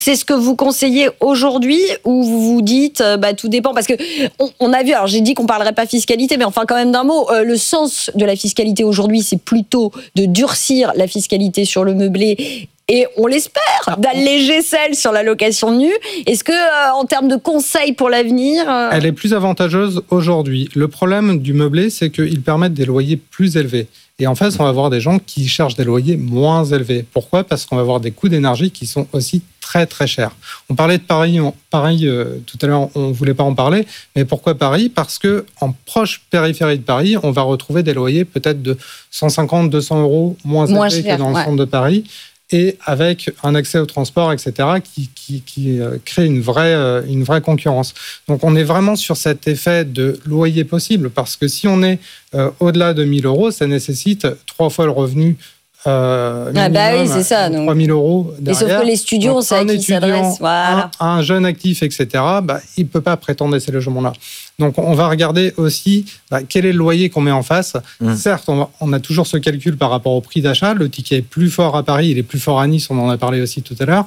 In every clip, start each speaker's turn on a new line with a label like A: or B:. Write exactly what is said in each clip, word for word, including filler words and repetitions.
A: C'est ce que vous conseillez aujourd'hui ou vous vous dites, bah, tout dépend? Parce que on, on a vu, alors j'ai dit qu'on parlerait pas fiscalité, mais enfin quand même d'un mot, euh, le sens de la fiscalité aujourd'hui, c'est plutôt de durcir la fiscalité sur le meublé et on l'espère, d'alléger celle sur la location nue. Est-ce que, euh, en termes de conseils pour l'avenir... Euh...
B: Elle est plus avantageuse aujourd'hui. Le problème du meublé, c'est qu'il permet des loyers plus élevés. Et en fait, on va avoir des gens qui cherchent des loyers moins élevés. Pourquoi ? Parce qu'on va avoir des coûts d'énergie qui sont aussi très, très chers. On parlait de Paris, on, Paris euh, tout à l'heure, on ne voulait pas en parler. Mais pourquoi Paris ? Parce qu'en proche périphérie de Paris, on va retrouver des loyers peut-être de cent cinquante à deux cents euros moins, moins élevés cher, que dans le ouais. centre de Paris. Et avec un accès au transport, et cetera, qui, qui, qui crée une vraie, une vraie concurrence. Donc, on est vraiment sur cet effet de loyer possible, parce que si on est euh, au-delà de mille euros, ça nécessite trois fois le revenu euh, minimum,
A: ah bah oui, c'est ça.
B: trois mille euros derrière.
A: Et sauf que les studios,
B: donc,
A: c'est à qui s'adresse. Voilà.
B: Un, un jeune actif, et cetera, bah, il ne peut pas prétendre à ces logements-là. Donc, on va regarder aussi bah, quel est le loyer qu'on met en face. Mmh. Certes, on, va, on a toujours ce calcul par rapport au prix d'achat. Le ticket est plus fort à Paris, il est plus fort à Nice, on en a parlé aussi tout à l'heure.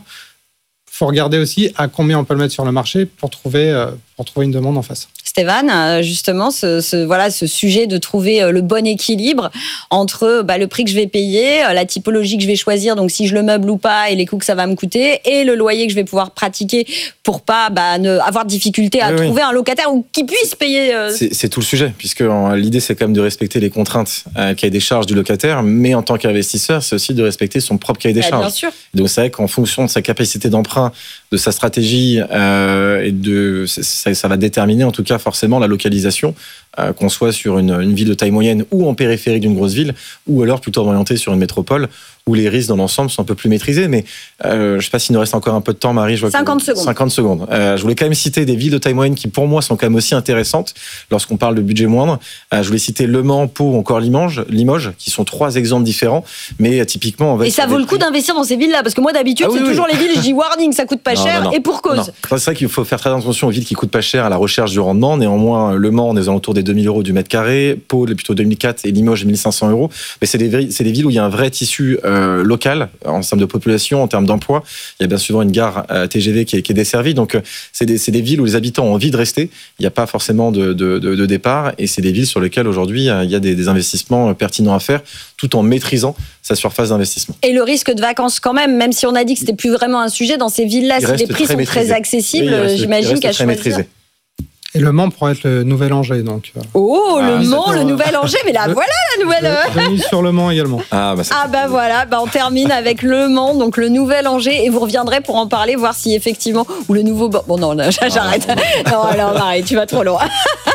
B: Il faut regarder aussi à combien on peut le mettre sur le marché pour trouver, euh, pour trouver une demande en face.
A: Stéphane, justement, ce, ce, voilà, ce sujet de trouver le bon équilibre entre bah, le prix que je vais payer, la typologie que je vais choisir, donc si je le meuble ou pas, et les coûts que ça va me coûter, et le loyer que je vais pouvoir pratiquer pour pas bah, ne, avoir de difficulté à oui, trouver oui. un locataire ou qui puisse payer. Euh...
C: C'est, c'est tout le sujet, puisque euh, l'idée, c'est quand même de respecter les contraintes euh, cahier des charges du locataire, mais en tant qu'investisseur, c'est aussi de respecter son propre cahier des bah, charges.
A: Bien sûr.
C: Donc c'est vrai qu'en fonction de sa capacité d'emprunt, de sa stratégie, euh, et de, ça, ça va déterminer en tout cas forcément la localisation, euh, qu'on soit sur une, une ville de taille moyenne ou en périphérie d'une grosse ville, ou alors plutôt orienté sur une métropole où les risques dans l'ensemble sont un peu plus maîtrisés. Mais euh, je ne sais pas s'il nous reste encore un peu de temps, Marie. Je vois
A: cinquante
C: que...
A: secondes.
C: cinquante secondes. Euh, je voulais quand même citer des villes de taille moyenne qui, pour moi, sont quand même aussi intéressantes lorsqu'on parle de budget moindre. Euh, je voulais citer Le Mans, Pau ou encore Limoges, Limoges, qui sont trois exemples différents. Mais euh, typiquement, on va.
A: Et ça vaut le coup d'investir dans ces villes-là, parce que moi, d'habitude, ah, oui, c'est oui. toujours les villes. Je dis warning, ça coûte pas non, cher, non, non. et pour cause.
C: Non. C'est vrai qu'il faut faire très attention aux villes qui coûtent pas cher à la recherche du rendement. Néanmoins, Le Mans, on est aux alentours des deux mille euros du mètre carré. Pau, plutôt deux mille quatre, et Limoges, mille cinq cents euros. Mais c'est des, c'est des villes où il y a un vrai tissu euh, local. En termes de population, en termes d'emploi, il y a bien souvent une gare euh, T G V qui est, qui est desservie. Donc, euh, c'est, des, c'est des villes où les habitants ont envie de rester. Il n'y a pas forcément de, de, de, de départ. Et c'est des villes sur lesquelles, aujourd'hui, euh, il y a des, des investissements pertinents à faire, tout en maîtrisant sa surface d'investissement.
A: Et le risque de vacances, quand même, même si on a dit que c'était plus vraiment un sujet, dans ces villes-là, si les prix sont maîtrisé. très accessibles, oui, reste, j'imagine qu'à choisir... Maîtrisé.
B: Et Le Mans pourrait être le nouvel Angers, donc.
A: Oh, ah, le Mans, le nouvel Angers, mais là, le, voilà la nouvelle.
B: Je mise sur Le Mans également.
A: Ah, bah, ah, bah voilà, bah, on termine avec Le Mans, donc le nouvel Angers, et vous reviendrez pour en parler, voir si effectivement, ou le nouveau. Bon, non, non j'arrête. Ah, non, alors, arrête, tu vas trop loin.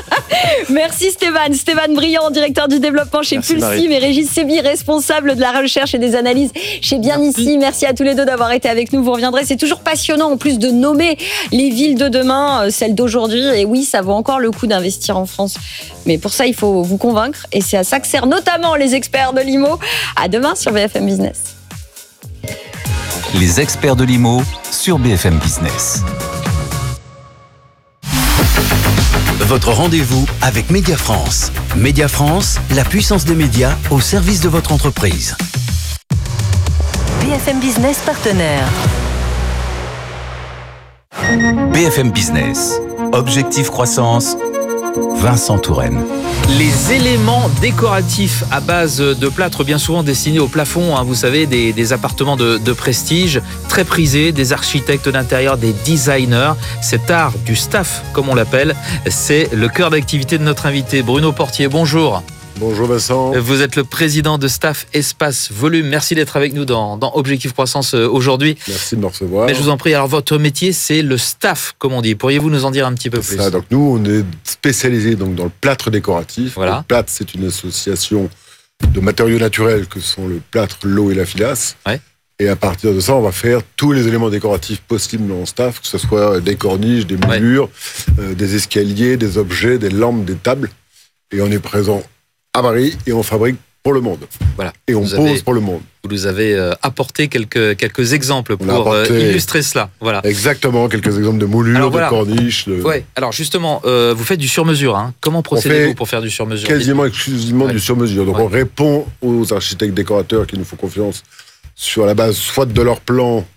A: Merci Stéphane. Stéphane Briand, directeur du développement chez Merci Pulsim, Marie. Et Régis Sébi, responsable de la recherche et des analyses chez Bien Merci. Ici. Merci à tous les deux d'avoir été avec nous. Vous reviendrez. C'est toujours passionnant, en plus de nommer les villes de demain, celles d'aujourd'hui. Et oui, ça vaut encore le coup d'investir en France. Mais pour ça, il faut vous convaincre. Et c'est à ça que servent notamment les experts de l'I M O. À demain sur B F M Business.
D: Les experts de l'I M O sur B F M Business. Votre rendez-vous avec Média France. Média France, la puissance des médias au service de votre entreprise.
E: B F M Business partenaire.
D: B F M Business. Objectif croissance. Vincent Touraine.
F: Les éléments décoratifs à base de plâtre, bien souvent destinés au plafond, hein, vous savez, des, des appartements de, de prestige, très prisés, des architectes d'intérieur, des designers. Cet art du staff, comme on l'appelle, c'est le cœur d'activité de notre invité. Bruno Portier, bonjour.
G: Bonjour Vincent.
F: Vous êtes le président de Staff Espace Volume. Merci d'être avec nous dans, dans Objectif Croissance aujourd'hui.
G: Merci de me recevoir.
F: Mais je vous en prie, alors votre métier, c'est le staff, comme on dit. Pourriez-vous nous en dire un petit peu plus ?
G: Ça, donc nous, on est spécialisés donc, dans le plâtre décoratif.
F: Voilà.
G: Le plâtre, c'est une association de matériaux naturels que sont le plâtre, l'eau et la filasse.
F: Ouais.
G: Et à partir de ça, on va faire tous les éléments décoratifs possibles dans le staff, que ce soit des corniches, des moulures, ouais. euh, des escaliers, des objets, des lampes, des tables. Et on est présent à Paris et on fabrique pour le monde.
F: Voilà.
G: Et on
F: vous
G: pose
F: avez,
G: pour le monde.
F: Vous nous avez euh, apporté quelques, quelques exemples on pour apporté, euh, illustrer cela. Voilà.
G: Exactement, quelques exemples de moulures, alors, voilà. de corniches. De...
F: Ouais. Alors justement, euh, vous faites du sur-mesure. Hein. Comment procédez-vous pour faire du sur-mesure ?
G: Quasiment exclusivement ouais. du sur-mesure. Donc
F: ouais.
G: on répond aux architectes décorateurs qui nous font confiance sur la base soit de leur plan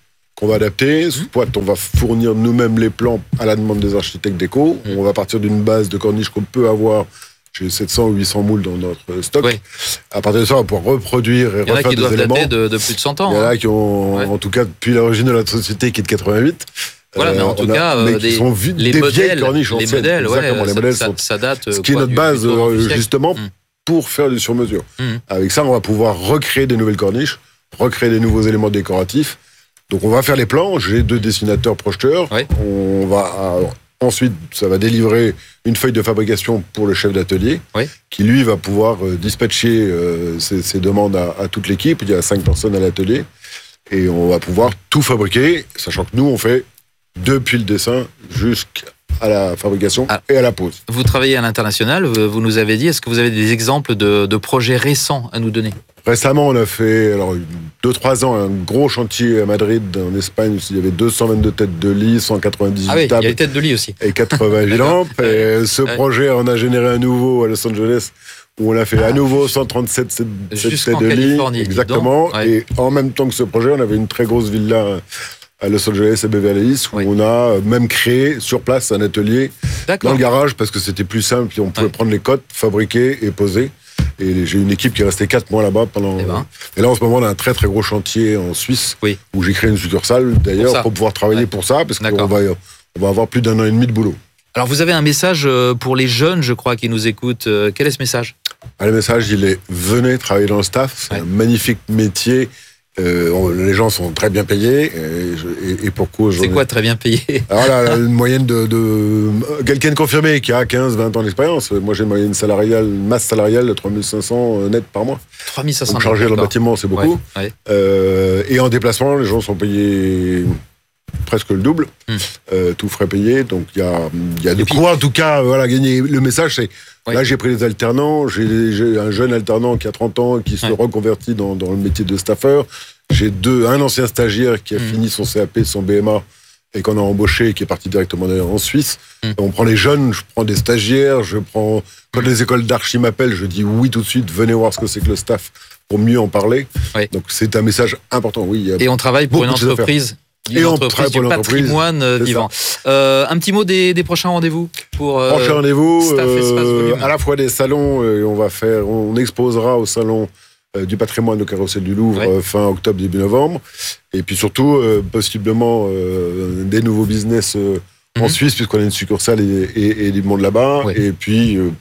G: qu'on va adapter. Soit on va fournir nous-mêmes les plans à la demande des architectes déco. Mmh. On va partir d'une base de corniche qu'on peut avoir. J'ai sept cents ou huit cents moules dans notre stock. Oui. À partir de ça, on va pouvoir reproduire et refaire des éléments. Il y en a qui doivent dater
F: de, de plus de cent ans.
G: Il y en a hein. qui ont, ouais. en tout cas, depuis l'origine de la société qui est de quatre-vingt-huit.
F: Voilà, euh, mais en tout cas,
G: a, mais
F: des,
G: sont
F: les
G: des
F: modèles,
G: corniches
F: les
G: anciennes.
F: modèles, ouais,
G: Exactement, les modèles
F: ça,
G: sont,
F: ça date.
G: Ce qui est notre base, euh, justement, mmh. pour faire du sur-mesure. Mmh. Avec ça, on va pouvoir recréer des nouvelles corniches, recréer des nouveaux éléments décoratifs. Donc, on va faire les plans. J'ai deux dessinateurs projeteurs. Oui. On va euh, ensuite, ça va délivrer une feuille de fabrication pour le chef d'atelier, oui. qui lui va pouvoir euh, dispatcher euh, ses, ses demandes à, à toute l'équipe. Il y a cinq personnes à l'atelier et on va pouvoir tout fabriquer, sachant que nous, on fait depuis le dessin jusqu'à la fabrication ah, et à la pose.
F: Vous travaillez à l'international, vous nous avez dit. Est-ce que vous avez des exemples de, de projets récents à nous donner ?
G: Récemment, on a fait, alors, deux trois ans, un gros chantier à Madrid, en Espagne, où il y avait deux cent vingt-deux têtes de lit, cent quatre-vingt-dix-huit
F: ah oui,
G: tables.
F: Il y a les têtes de lit aussi.
G: Et quatre-vingts lampes. Et ce
F: ouais.
G: projet, on a généré un nouveau à Los Angeles, où on a fait à nouveau cent trente-sept têtes de lit. Exactement. Ouais. Et en même temps que ce projet, on avait une très grosse villa à Los Angeles et Beverly Hills, où oui. on a même créé sur place un atelier D'accord. dans le garage, parce que c'était plus simple, on pouvait ouais. prendre les cotes, fabriquer et poser. Et j'ai une équipe qui est restée quatre mois là-bas pendant. Et, ben. et là, en ce moment, on a un très très gros chantier en Suisse, oui. où j'ai créé une succursale d'ailleurs pour, pour pouvoir travailler ouais. pour ça, parce qu'on va, on va avoir plus d'un an et demi de boulot.
F: Alors, vous avez un message pour les jeunes, je crois, qui nous écoutent. Quel est ce message ?
G: ah, Le message, il est venez travailler dans le staff. C'est ouais. un magnifique métier. Euh, on, les gens sont très bien payés et, et, et pour cause.
F: C'est quoi très bien payé ?
G: Alors là, une moyenne de, de quelqu'un de confirmé qui a quinze vingt ans d'expérience. Moi, j'ai une moyenne salariale, une masse salariale de trois mille cinq cents net par mois.
F: trois mille cinq cents.
G: Donc, charger le bâtiment, c'est beaucoup. Ouais, ouais. Euh, et en déplacement, les gens sont payés presque le double, hum. euh, tout frais payé. Donc il y a, y a de puis, quoi, en tout cas, voilà, gagner. Le message, c'est oui. là, j'ai pris des alternants. J'ai, j'ai un jeune alternant qui a trente ans qui se ouais. reconvertit dans, dans le métier de staffeur. J'ai deux, un ancien stagiaire qui a hum. fini son C A P, son B M A, et qu'on a embauché et qui est parti directement d'ailleurs en Suisse. Hum. On prend les jeunes, je prends des stagiaires, je prends. Quand hum. les écoles d'archi m'appellent, je dis oui tout de suite. Venez voir ce que c'est que le staff pour mieux en parler. Oui. Donc c'est un message important. Oui. Il y a
F: et on travaille pour une entreprise.
G: Et on travaille pour
F: du patrimoine euh, vivant. Euh, un petit mot des, des prochains rendez-vous pour euh,
G: prochain rendez-vous staff, euh, espace, volume. À la fois des salons, euh, on va faire, on exposera au salon euh, du patrimoine de Carrousel du Louvre ouais. euh, fin octobre début novembre, et puis surtout euh, possiblement euh, des nouveaux business euh, mm-hmm. en Suisse puisqu'on a une succursale et, et, et du monde là-bas, ouais. et puis euh,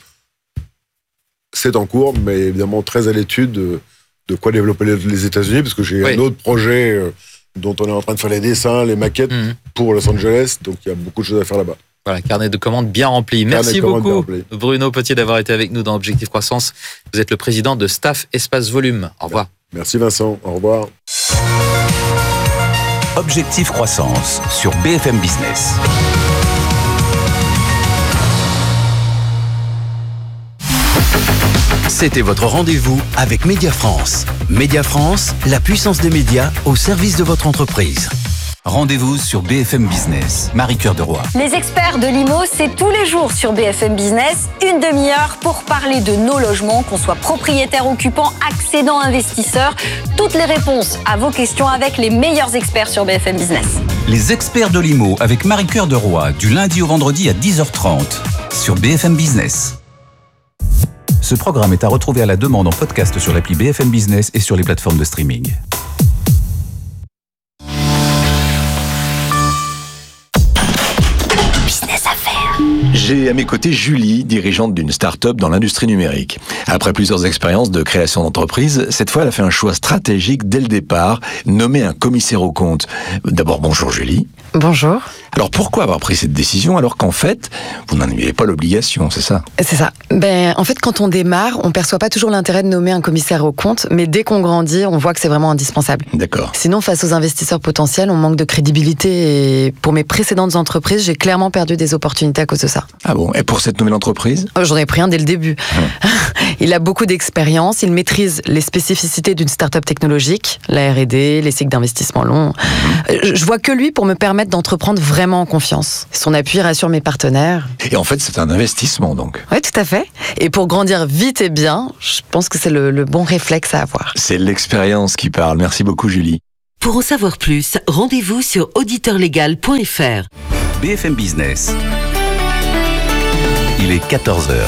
G: c'est en cours, mais évidemment très à l'étude de, de quoi développer les, les États-Unis parce que j'ai ouais. un autre projet. Euh, dont on est en train de faire les dessins, les maquettes mmh. pour Los Angeles. Donc, il y a beaucoup de choses à faire là-bas.
F: Voilà, carnet de commandes bien rempli. Merci beaucoup, rempli. Bruno Potier, d'avoir été avec nous dans Objectif Croissance. Vous êtes le président de Staff Espace Volume. Au revoir.
G: Merci Vincent. Au revoir.
D: Objectif Croissance sur B F M Business. C'était votre rendez-vous avec Média France. Média France, la puissance des médias au service de votre entreprise. Rendez-vous sur B F M Business. Marie-Cœur de Roy.
A: Les experts de l'I M O, c'est tous les jours sur B F M Business. Une demi-heure pour parler de nos logements, qu'on soit propriétaire, occupant, accédant, investisseur. Toutes les réponses à vos questions avec les meilleurs experts sur B F M Business.
D: Les experts de l'I M O avec Marie-Cœur de Roy, du lundi au vendredi à dix heures trente sur B F M Business. Ce programme est à retrouver à la demande en podcast sur l'appli B F M Business et sur les plateformes de streaming.
H: Business Affaires. J'ai à mes côtés Julie, dirigeante d'une start-up dans l'industrie numérique. Après plusieurs expériences de création d'entreprise, cette fois elle a fait un choix stratégique dès le départ, nommer un commissaire aux comptes. D'abord, bonjour Julie.
I: Bonjour.
H: Alors pourquoi avoir pris cette décision alors qu'en fait, vous n'en aviez pas l'obligation, c'est ça ?
I: C'est ça. Ben, en fait, quand on démarre, on ne perçoit pas toujours l'intérêt de nommer un commissaire aux comptes, mais dès qu'on grandit, on voit que c'est vraiment indispensable.
H: D'accord.
I: Sinon, face aux investisseurs potentiels, on manque de crédibilité et pour mes précédentes entreprises, j'ai clairement perdu des opportunités à cause de ça.
H: Ah bon ? Et pour cette nouvelle entreprise ?
I: J'en ai pris un dès le début. Hum. Il a beaucoup d'expérience, il maîtrise les spécificités d'une start-up technologique, la R et D, les cycles d'investissement longs. Hum. Je vois que lui pour me permettre d'entreprendre vraiment en confiance. Son appui rassure mes partenaires.
H: Et en fait, c'est un investissement, donc.
I: Oui, tout à fait. Et pour grandir vite et bien, je pense que c'est le, le bon réflexe à avoir.
H: C'est l'expérience qui parle. Merci beaucoup, Julie.
E: Pour en savoir plus, rendez-vous sur auditeur légal point f r.
D: B F M Business. Il est quatorze heures.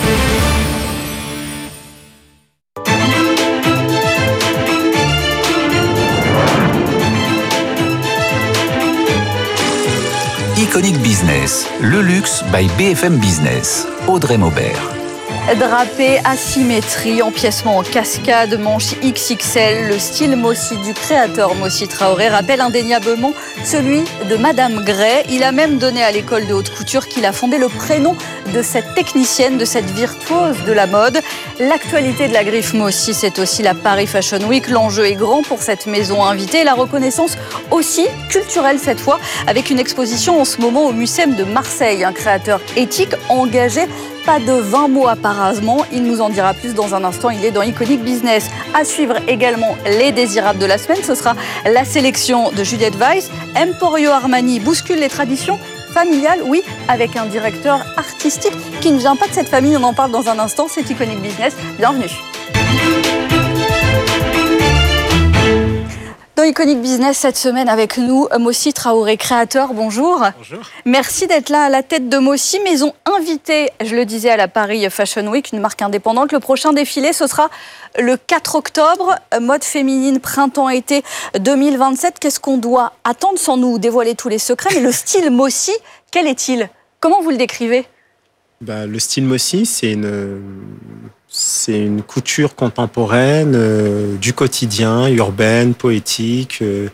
D: Iconic Business, le luxe by B F M Business. Audrey Maubert.
A: Drapé, asymétrie, empiècement en cascade, manche X X L, le style Mossy du créateur Mossy Traoré rappelle indéniablement celui de Madame Gray. Il a même donné à l'école de haute couture qu'il a fondé le prénom de cette technicienne, de cette virtuose de la mode. L'actualité de la griffe Mossy, c'est aussi la Paris Fashion Week. L'enjeu est grand pour cette maison invitée et la reconnaissance aussi culturelle cette fois, avec une exposition en ce moment au Mucem de Marseille. Un créateur éthique engagé. Pas de vingt mots apparemment, il nous en dira plus dans un instant, il est dans Iconic Business. À suivre également les désirables de la semaine, ce sera la sélection de Juliette Weiss. Emporio Armani bouscule les traditions familiales, oui, avec un directeur artistique qui ne vient pas de cette famille, on en parle dans un instant, c'est Iconic Business, bienvenue. Dans Iconic Business cette semaine avec nous, Mossy Traoré, créateur, bonjour.
J: Bonjour.
A: Merci d'être là à la tête de Mossy, maison invitée, je le disais, à la Paris Fashion Week, une marque indépendante. Le prochain défilé, ce sera le quatre octobre, mode féminine printemps-été deux mille vingt-sept. Qu'est-ce qu'on doit attendre sans nous dévoiler tous les secrets? Mais le style Mossy, quel est-il? Comment vous le décrivez?
J: Bah, le style Mossy, c'est une... C'est une couture contemporaine, euh, du quotidien, urbaine, poétique, euh,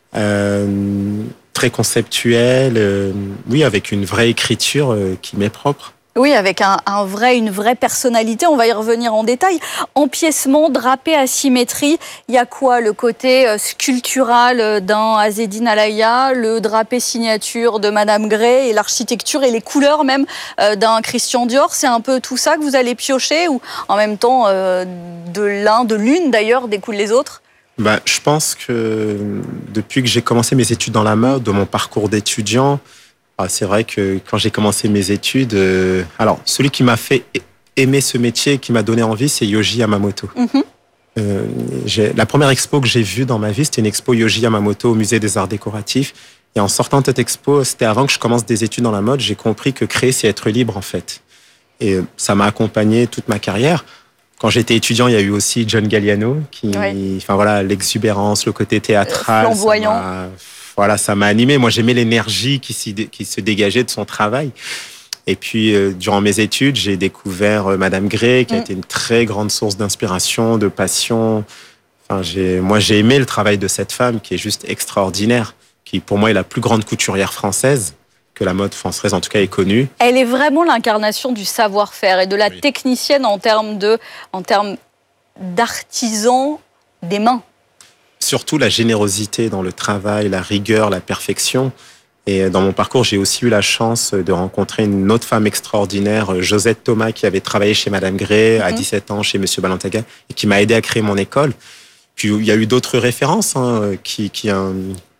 J: euh, très conceptuelle, euh, oui, avec une vraie écriture euh, qui m'est propre.
A: Oui, avec un, un vrai, une vraie personnalité, on va y revenir en détail. Empiècement, drapé, asymétrie, il y a quoi? Le côté sculptural d'un Azzedine Alaïa, le drapé signature de Madame Gray et l'architecture et les couleurs même d'un Christian Dior. C'est un peu tout ça que vous allez piocher ou en même temps euh, de l'un, de l'une d'ailleurs découlent les autres?
J: Bah, je pense que depuis que j'ai commencé mes études dans la mode, de mon parcours d'étudiant, c'est vrai que quand j'ai commencé mes études, euh, alors celui qui m'a fait aimer ce métier, qui m'a donné envie, c'est Yohji Yamamoto. Mm-hmm. euh, j'ai, la première expo que j'ai vue dans ma vie, c'était une expo Yohji Yamamoto au musée des Arts Décoratifs. Et en sortant de cette expo, c'était avant que je commence des études dans la mode, j'ai compris que créer, c'est être libre en fait. Et ça m'a accompagné toute ma carrière. Quand j'étais étudiant, il y a eu aussi John Galliano, qui, oui. enfin voilà, l'exubérance, le côté théâtral.
A: Euh, flamboyant.
J: Voilà, ça m'a animé. Moi, j'aimais l'énergie qui, qui se dégageait de son travail. Et puis, euh, durant mes études, j'ai découvert euh, Madame Gray, qui a mmh. été une très grande source d'inspiration, de passion. Enfin, j'ai, moi, j'ai aimé le travail de cette femme qui est juste extraordinaire, qui, pour moi, est la plus grande couturière française, que la mode française, en tout cas, est connue.
A: Elle est vraiment l'incarnation du savoir-faire et de la oui. technicienne en termes de, en termes d'artisan des mains.
J: Surtout la générosité dans le travail, la rigueur, la perfection. Et dans mon parcours, j'ai aussi eu la chance de rencontrer une autre femme extraordinaire, Josette Thomas, qui avait travaillé chez Madame Gray, mmh. à dix-sept ans, chez Monsieur Balenciaga, et qui m'a aidé à créer mon école. Puis il y a eu d'autres références, hein, qui, qui un,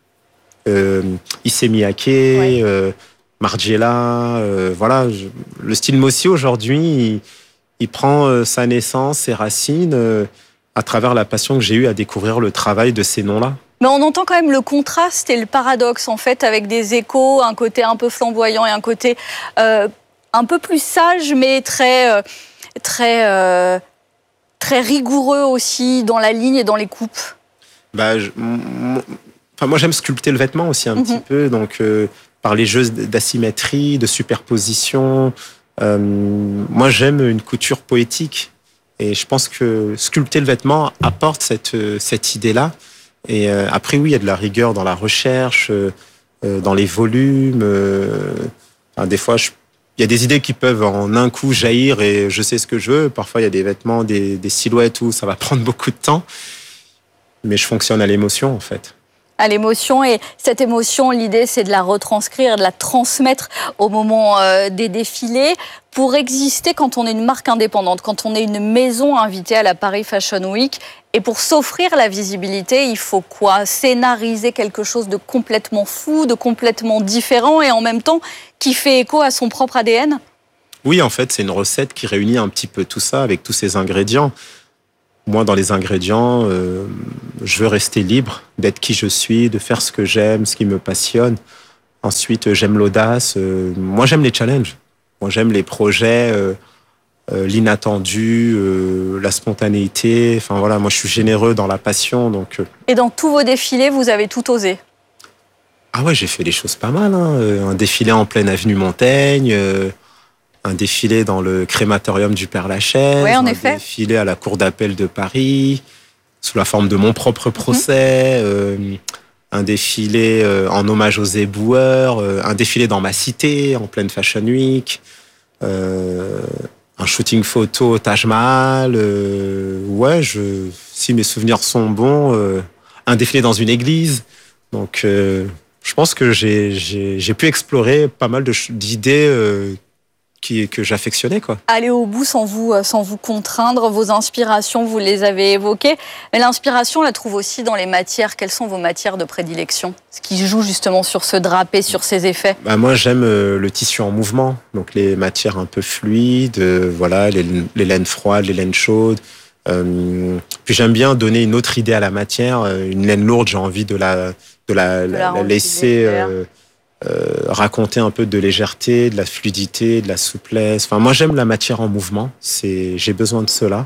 J: euh, Issey Miyake, ouais. euh, Margiela, euh, voilà. Je, le style Mossy aujourd'hui, il, il prend euh, sa naissance, ses racines, euh, à travers la passion que j'ai eue à découvrir le travail de ces noms-là.
A: Mais on entend quand même le contraste et le paradoxe, en fait, avec des échos, un côté un peu flamboyant et un côté euh, un peu plus sage, mais très, euh, très, euh, très rigoureux aussi dans la ligne et dans les coupes.
J: Bah, je, m- enfin, moi, j'aime sculpter le vêtement aussi un mm-hmm. petit peu, donc euh, par les jeux d'asymétrie, de superposition. Euh, moi, j'aime une couture poétique. Et je pense que sculpter le vêtement apporte cette, cette idée-là. Et euh, après, oui, il y a de la rigueur dans la recherche, euh, dans les volumes. Euh, enfin, des fois, je, il y a des idées qui peuvent en un coup jaillir et je sais ce que je veux. Parfois, il y a des vêtements, des, des silhouettes où ça va prendre beaucoup de temps. Mais je fonctionne à l'émotion, en fait.
A: À l'émotion, et cette émotion, l'idée, c'est de la retranscrire, de la transmettre au moment euh, des défilés. Pour exister quand on est une marque indépendante, quand on est une maison invitée à la Paris Fashion Week, et pour s'offrir la visibilité, il faut quoi? Scénariser quelque chose de complètement fou, de complètement différent, et en même temps qui fait écho à son propre A D N?
J: Oui, en fait, c'est une recette qui réunit un petit peu tout ça avec tous ces ingrédients. moi, dans les ingrédients, euh, je veux rester libre d'être qui je suis, de faire ce que j'aime, ce qui me passionne. Ensuite, j'aime l'audace. Euh, moi, j'aime les challenges. Moi, j'aime les projets, euh, euh, l'inattendu, euh, la spontanéité. Enfin, voilà, moi, je suis généreux dans la passion. Donc, euh...
K: Et dans tous vos défilés, vous avez tout osé?
J: Ah ouais, j'ai fait des choses pas mal. Hein. Un défilé en pleine avenue Montaigne, euh, un défilé dans le crématorium du Père-Lachaise,
K: ouais, en
J: un
K: effet.
J: défilé à la Cour d'appel de Paris, sous la forme de mon propre procès, mmh. euh, un défilé euh, en hommage aux éboueurs, euh, un défilé dans ma cité, en pleine Fashion Week, euh, un shooting photo au Taj Mahal. Euh, ouais, je, si mes souvenirs sont bons, euh, un défilé dans une église. Donc, euh, je pense que j'ai, j'ai, j'ai pu explorer pas mal de, d'idées euh, qui, que j'affectionnais, quoi.
K: Aller au bout sans vous, sans vous contraindre, vos inspirations, vous les avez évoquées. Mais l'inspiration, on la trouve aussi dans les matières. Quelles sont vos matières de prédilection? Ce qui joue justement sur ce drapé, sur ces effets.
J: Bah, moi, j'aime euh, le tissu en mouvement. Donc, les matières un peu fluides, euh, voilà, les, les laines froides, les laines chaudes. Euh, puis j'aime bien donner une autre idée à la matière. Une laine lourde, j'ai envie de la... de la, de la, la laisser euh, euh, raconter un peu de légèreté, de la fluidité, de la souplesse. Enfin, moi, j'aime la matière en mouvement. C'est, j'ai besoin de cela.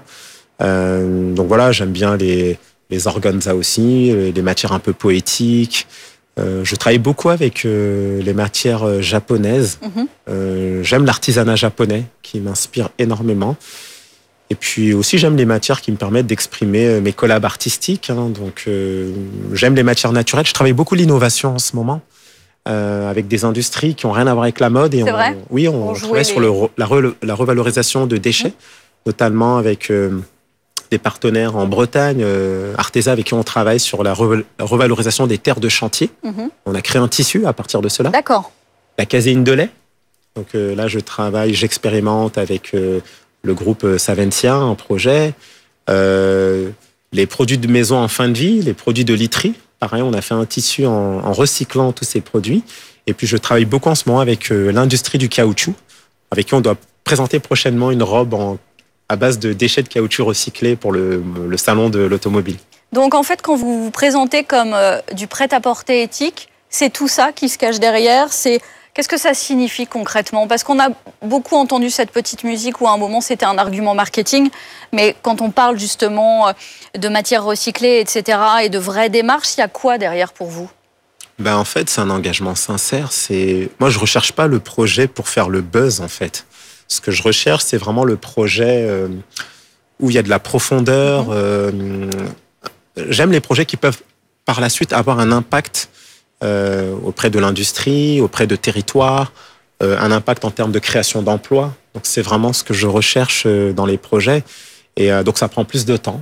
J: Euh, donc voilà, j'aime bien les, les organza aussi, les matières un peu poétiques. Euh, je travaille beaucoup avec euh, les matières japonaises. Mm-hmm. Euh, j'aime l'artisanat japonais qui m'inspire énormément. Et puis aussi, j'aime les matières qui me permettent d'exprimer mes collabs artistiques. Hein, donc, euh, j'aime les matières naturelles. Je travaille beaucoup l'innovation en ce moment, euh, avec des industries qui n'ont rien à voir avec la mode. Et
K: C'est
J: on,
K: vrai
J: oui, on, on travaille les... sur le, la, re, la revalorisation de déchets, mmh. notamment avec euh, des partenaires en Bretagne, euh, Artesa, avec qui on travaille sur la, re, la revalorisation des terres de chantier. Mmh. On a créé un tissu à partir de cela.
K: D'accord.
J: La caséine de lait. Donc euh, là, je travaille, j'expérimente avec... Euh, le groupe Savencia, un projet, euh, les produits de maison en fin de vie, les produits de literie. Pareil, on a fait un tissu en, en recyclant tous ces produits. Et puis, je travaille beaucoup en ce moment avec euh, l'industrie du caoutchouc, avec qui on doit présenter prochainement une robe en, à base de déchets de caoutchouc recyclés pour le, le salon de l'automobile.
K: Donc, en fait, quand vous vous présentez comme euh, du prêt-à-porter éthique, c'est tout ça qui se cache derrière, c'est... Qu'est-ce que ça signifie concrètement? Parce qu'on a beaucoup entendu cette petite musique où à un moment c'était un argument marketing, mais quand on parle justement de matières recyclées, et cetera, et de vraies démarches, il y a quoi derrière pour vous?
J: Ben en fait, c'est un engagement sincère. C'est... Moi, je ne recherche pas le projet pour faire le buzz, en fait. Ce que je recherche, c'est vraiment le projet euh, où il y a de la profondeur. Mmh. Euh, j'aime les projets qui peuvent par la suite avoir un impact Euh, auprès de l'industrie, auprès de territoires, euh, un impact en termes de création d'emplois. Donc c'est vraiment ce que je recherche euh, dans les projets. Et euh, donc ça prend plus de temps.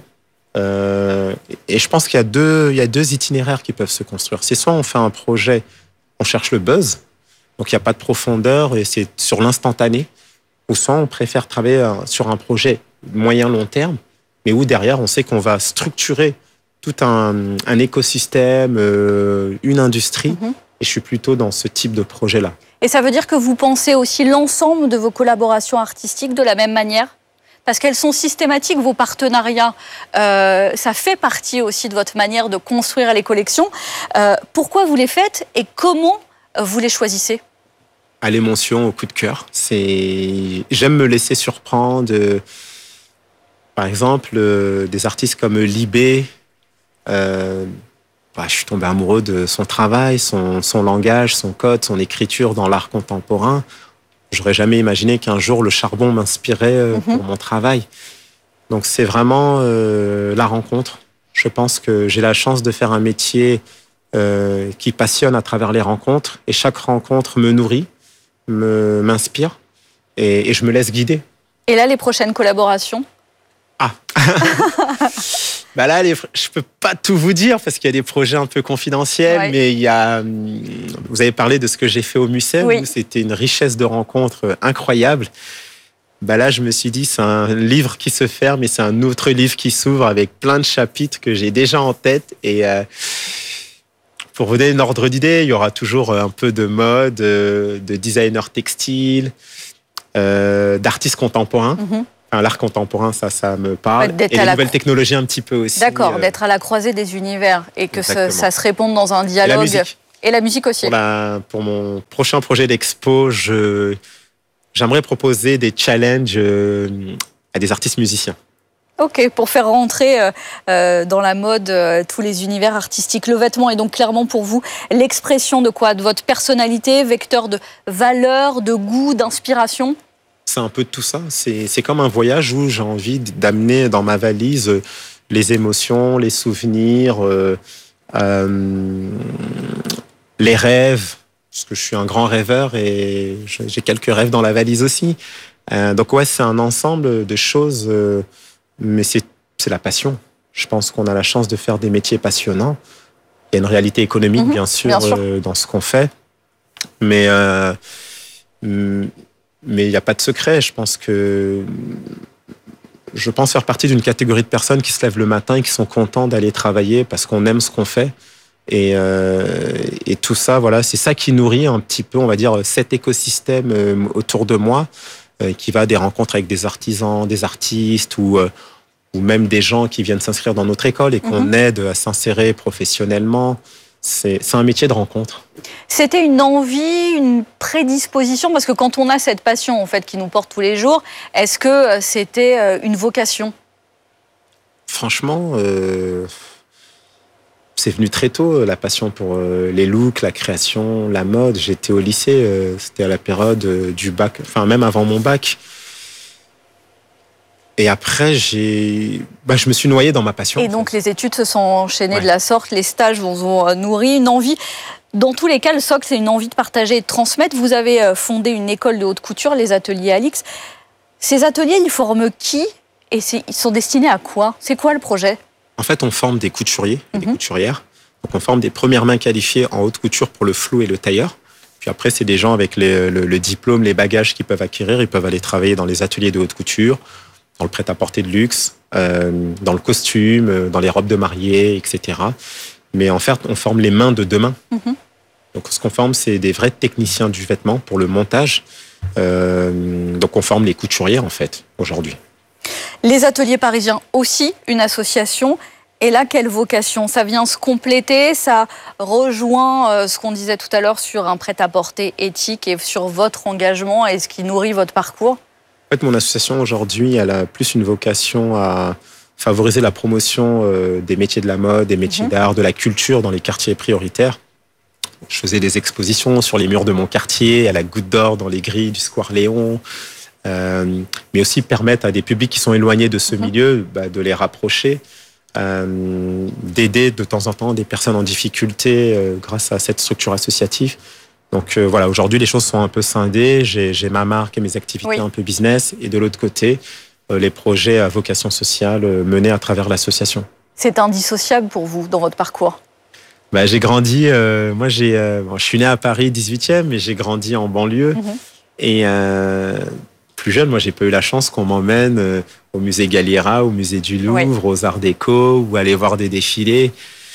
J: Euh, et je pense qu'il y a deux, il y a deux itinéraires qui peuvent se construire. C'est soit on fait un projet, on cherche le buzz, donc il n'y a pas de profondeur et c'est sur l'instantané, ou soit on préfère travailler sur un projet moyen-long terme, mais où derrière on sait qu'on va structurer tout un, un écosystème, euh, une industrie. Mmh. Et je suis plutôt dans ce type de projet-là.
K: Et ça veut dire que vous pensez aussi l'ensemble de vos collaborations artistiques de la même manière? Parce qu'elles sont systématiques, vos partenariats. Euh, ça fait partie aussi de votre manière de construire les collections. Euh, pourquoi vous les faites et comment vous les choisissez?
J: À l'émotion, au coup de cœur. C'est... J'aime me laisser surprendre. Par exemple, euh, des artistes comme Libé, Euh, bah, je suis tombé amoureux de son travail, son, son langage, son code, son écriture dans l'art contemporain. J'aurais jamais imaginé qu'un jour le charbon m'inspirait euh, mm-hmm. pour mon travail. Donc c'est vraiment euh, la rencontre. Je pense que j'ai la chance de faire un métier euh, qui passionne à travers les rencontres et chaque rencontre me nourrit, me, m'inspire et, et je me laisse guider.
K: Et là, les prochaines collaborations?
J: Ah Bah là, les, je peux pas tout vous dire parce qu'il y a des projets un peu confidentiels, ouais. mais il y a. Vous avez parlé de ce que j'ai fait au musée, oui. où c'était une richesse de rencontres incroyable. Bah là, je me suis dit, c'est un livre qui se ferme et c'est un autre livre qui s'ouvre avec plein de chapitres que j'ai déjà en tête. Et euh, pour vous donner un ordre d'idée, il y aura toujours un peu de mode, de designer textile, euh, d'artistes contemporains. Mm-hmm. enfin, l'art contemporain, ça, ça me parle.
K: D'être
J: et
K: à
J: les
K: la
J: nouvelles
K: cro-
J: technologies un petit peu aussi.
K: D'accord,
J: euh,
K: d'être à la croisée des univers et que ça,
J: Exactement.
K: ça se réponde dans un
J: et la
K: dialogue.
J: musique.
K: Et la musique aussi.
J: Pour, la, pour mon prochain projet d'expo, je, j'aimerais proposer des challenges euh, à des artistes musiciens.
K: Ok, pour faire rentrer euh, euh, dans la mode euh, tous les univers artistiques. Le vêtement est donc clairement pour vous l'expression de quoi? De votre personnalité, vecteur de valeur, de goût, d'inspiration?
J: C'est un peu de tout ça. C'est, c'est comme un voyage où j'ai envie d'amener dans ma valise euh, les émotions, les souvenirs, euh, euh, les rêves. Parce que je suis un grand rêveur et j'ai quelques rêves dans la valise aussi. Euh, donc ouais, c'est un ensemble de choses... Euh, Mais c'est, c'est la passion. Je pense qu'on a la chance de faire des métiers passionnants. Il y a une réalité économique,
K: Mmh,
J: bien sûr,
K: bien sûr.
J: Euh, dans ce qu'on fait. Mais euh, mais il n'y a pas de secret. Je pense que je pense faire partie d'une catégorie de personnes qui se lèvent le matin et qui sont contents d'aller travailler parce qu'on aime ce qu'on fait. Et, euh, et tout ça, voilà, c'est ça qui nourrit un petit peu, on va dire, cet écosystème euh, autour de moi, euh, qui va à des rencontres avec des artisans, des artistes ou, euh, ou même des gens qui viennent s'inscrire dans notre école et qu'on
K: Mhm.
J: aide à s'insérer professionnellement. C'est, c'est un métier de rencontre.
K: C'était une envie, une prédisposition, parce que quand on a cette passion en fait qui nous porte tous les jours, est-ce que c'était une vocation?
J: Franchement, euh, c'est venu très tôt, la passion pour euh, les looks, la création, la mode. J'étais au lycée, euh, c'était à la période euh, du bac, enfin même avant mon bac. Et après, j'ai, bah, je me suis noyé dans ma passion.
K: Et donc les études se sont enchaînées
J: Ouais.
K: de la sorte, les stages vous ont nourri, une envie. Dans tous les cas, le socle, c'est une envie de partager et de transmettre. Vous avez euh, fondé une école de haute couture, les ateliers Alix. Ces ateliers, ils forment qui? Et c'est- ils sont destinés à quoi? C'est quoi le projet?
J: En fait, on forme des couturiers et des
K: Mhm.
J: couturières. Donc, on forme des premières mains qualifiées en haute couture pour le flou et le tailleur. Puis après, c'est des gens avec les- le, le diplôme, les bagages qu'ils peuvent acquérir. Ils peuvent aller travailler dans les ateliers de haute couture, dans le prêt-à-porter de luxe, euh, dans le costume, euh, dans les robes de mariée, et cetera. Mais en fait, on forme les mains de demain.
K: Mhm.
J: Donc, ce qu'on forme, c'est des vrais techniciens du vêtement pour le montage. Euh, donc, on forme les couturiers, en fait, aujourd'hui.
K: Les ateliers parisiens aussi, une association. Et là, quelle vocation? Ça vient se compléter, ça rejoint euh, ce qu'on disait tout à l'heure sur un prêt-à-porter éthique et sur votre engagement et ce qui nourrit votre parcours?
J: En fait, mon association aujourd'hui, elle a plus une vocation à favoriser la promotion euh, des métiers de la mode, des métiers
K: Mhm.
J: d'art, de la culture dans les quartiers prioritaires. Je faisais des expositions sur les murs de mon quartier, à la Goutte d'Or, dans les grilles du Square Léon, euh, mais aussi permettre à des publics qui sont éloignés de ce
K: Mhm.
J: milieu bah, de les rapprocher, euh, d'aider de temps en temps des personnes en difficulté euh, grâce à cette structure associative. Donc euh, voilà, aujourd'hui les choses sont un peu scindées. J'ai, j'ai ma marque et mes activités
K: Oui.
J: un peu business, et de l'autre côté, euh, les projets à vocation sociale euh, menés à travers l'association.
K: C'est indissociable pour vous dans votre parcours?
J: Bah, j'ai grandi, euh, moi j'ai, euh, bon, je suis né à Paris dix-huitième, mais j'ai grandi en banlieue.
K: Mhm.
J: Et euh, plus jeune, moi j'ai pas eu la chance qu'on m'emmène euh, au musée Galliera, au musée du Louvre, aux Arts Déco, ou aller voir des défilés.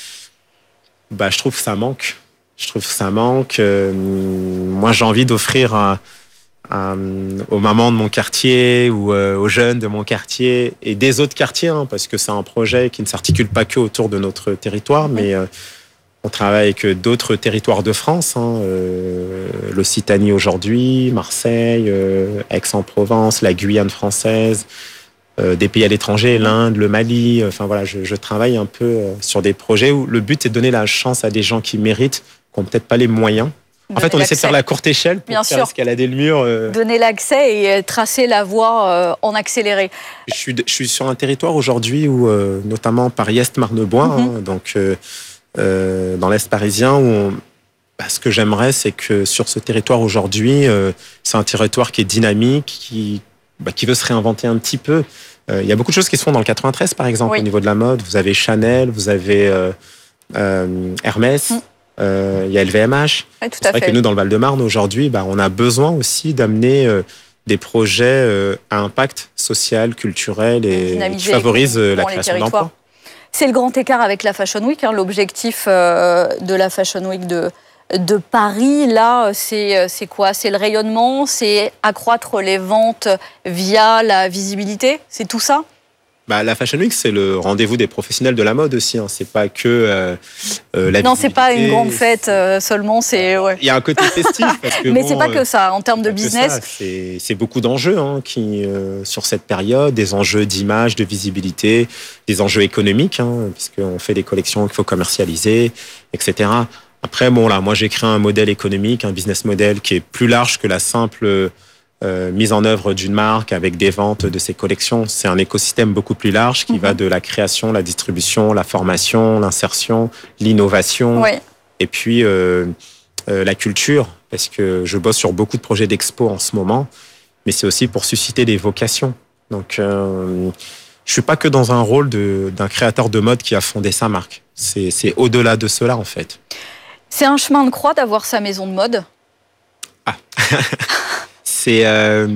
J: Bah, je trouve que ça manque. Je trouve que ça manque. Euh, moi, j'ai envie d'offrir à, à, aux mamans de mon quartier ou euh, aux jeunes de mon quartier et des autres quartiers, hein, parce que c'est un projet qui ne s'articule pas que autour de notre territoire, mais euh, on travaille avec d'autres territoires de France, hein, euh, l'Occitanie aujourd'hui, Marseille, euh, Aix-en-Provence, la Guyane française, euh, des pays à l'étranger, l'Inde, le Mali. Enfin voilà, je, je travaille un peu euh, sur des projets où le but est de donner la chance à des gens qui méritent, qui n'ont peut-être pas les moyens. En fait, on essaie de faire la courte échelle pour
K: Bien
J: faire
K: sûr.
J: escalader le mur. euh.
K: Donner l'accès et euh, tracer la voie euh, en accéléré.
J: Je suis, je suis sur un territoire aujourd'hui où, euh, notamment Paris-Est, Marne-Bois,
K: Mhm.
J: hein, donc euh, euh, dans l'Est parisien, où on- bah, ce que j'aimerais, c'est que sur ce territoire aujourd'hui, euh, c'est un territoire qui est dynamique, qui, bah, qui veut se réinventer un petit peu. Euh, Il y a beaucoup de choses qui se font dans le quatre-vingt-treize, par exemple,
K: Oui.
J: au niveau de la mode. Vous avez Chanel, vous avez euh, euh, Hermès,
K: Mm.
J: euh, il y a L V M H.
K: Oui, tout
J: C'est
K: à
J: vrai
K: fait.
J: que nous, dans le Val-de-Marne, aujourd'hui, bah, on a besoin aussi d'amener euh, des projets euh, à impact social, culturel et qui
K: Dynamiser
J: favorisent euh, la
K: économiquement les
J: création
K: territoires.
J: d'emplois.
K: C'est le grand écart avec la Fashion Week. hein. L'objectif euh, de la Fashion Week de de Paris, là, c'est, c'est quoi? C'est le rayonnement, c'est accroître les ventes via la visibilité, c'est tout ça?
J: Bah, la Fashion Week, c'est le rendez-vous des professionnels de la mode aussi. Hein. C'est pas que euh, euh, la
K: Non, c'est pas une grande fête euh, seulement. C'est ouais.
J: Il y a un côté festif. Parce que
K: Mais
J: bon,
K: c'est pas que ça. En termes de
J: que
K: business,
J: ça, c'est, c'est beaucoup d'enjeux hein, qui euh, sur cette période, des enjeux d'image, de visibilité, des enjeux économiques, hein, puisqu'on fait des collections qu'il faut commercialiser, et cetera. Après, bon là, moi j'ai créé un modèle économique, un business model qui est plus large que la simple Euh, mise en œuvre d'une marque avec des ventes de ses collections. C'est un écosystème beaucoup plus large qui mmh. va de la création, la distribution, la formation, l'insertion, l'innovation
K: oui.
J: et puis euh, euh, la culture, parce que je bosse sur beaucoup de projets d'expo en ce moment, mais c'est aussi pour susciter des vocations. Donc, euh, je suis pas que dans un rôle de, d'un créateur de mode qui a fondé sa marque. C'est, c'est au-delà de cela, en fait.
K: C'est un chemin de croix d'avoir sa maison de mode.
J: Ah C'est, euh,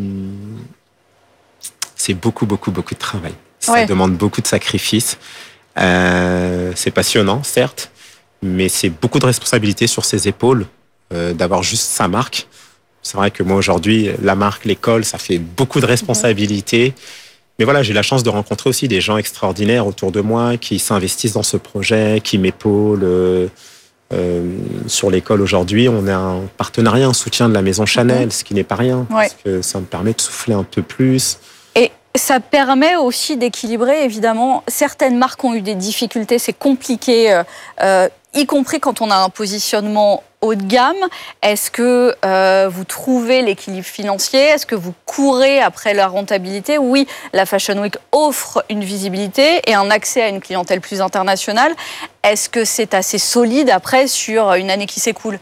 J: c'est beaucoup, beaucoup, beaucoup de travail. Ça ouais. demande beaucoup de sacrifices. Euh, c'est passionnant, certes, mais c'est beaucoup de responsabilités sur ses épaules euh, d'avoir juste sa marque. C'est vrai que moi, aujourd'hui, la marque, l'école, ça fait beaucoup de responsabilités. Mmh. Mais voilà, j'ai la chance de rencontrer aussi des gens extraordinaires autour de moi qui s'investissent dans ce projet, qui m'épaulent. Euh, Euh, sur l'école aujourd'hui, on a un partenariat, un soutien de la maison Chanel, mmh. ce qui n'est pas rien, ouais. parce que ça me permet de souffler un peu plus.
K: Et ça permet aussi d'équilibrer, évidemment. Certaines marques ont eu des difficultés, c'est compliqué, euh, y compris quand on a un positionnement haut de gamme. Est-ce que euh, vous trouvez l'équilibre financier? Est-ce que vous courez après la rentabilité? Oui, la Fashion Week offre une visibilité et un accès à une clientèle plus internationale. Est-ce que c'est assez solide après sur une année qui s'écoule?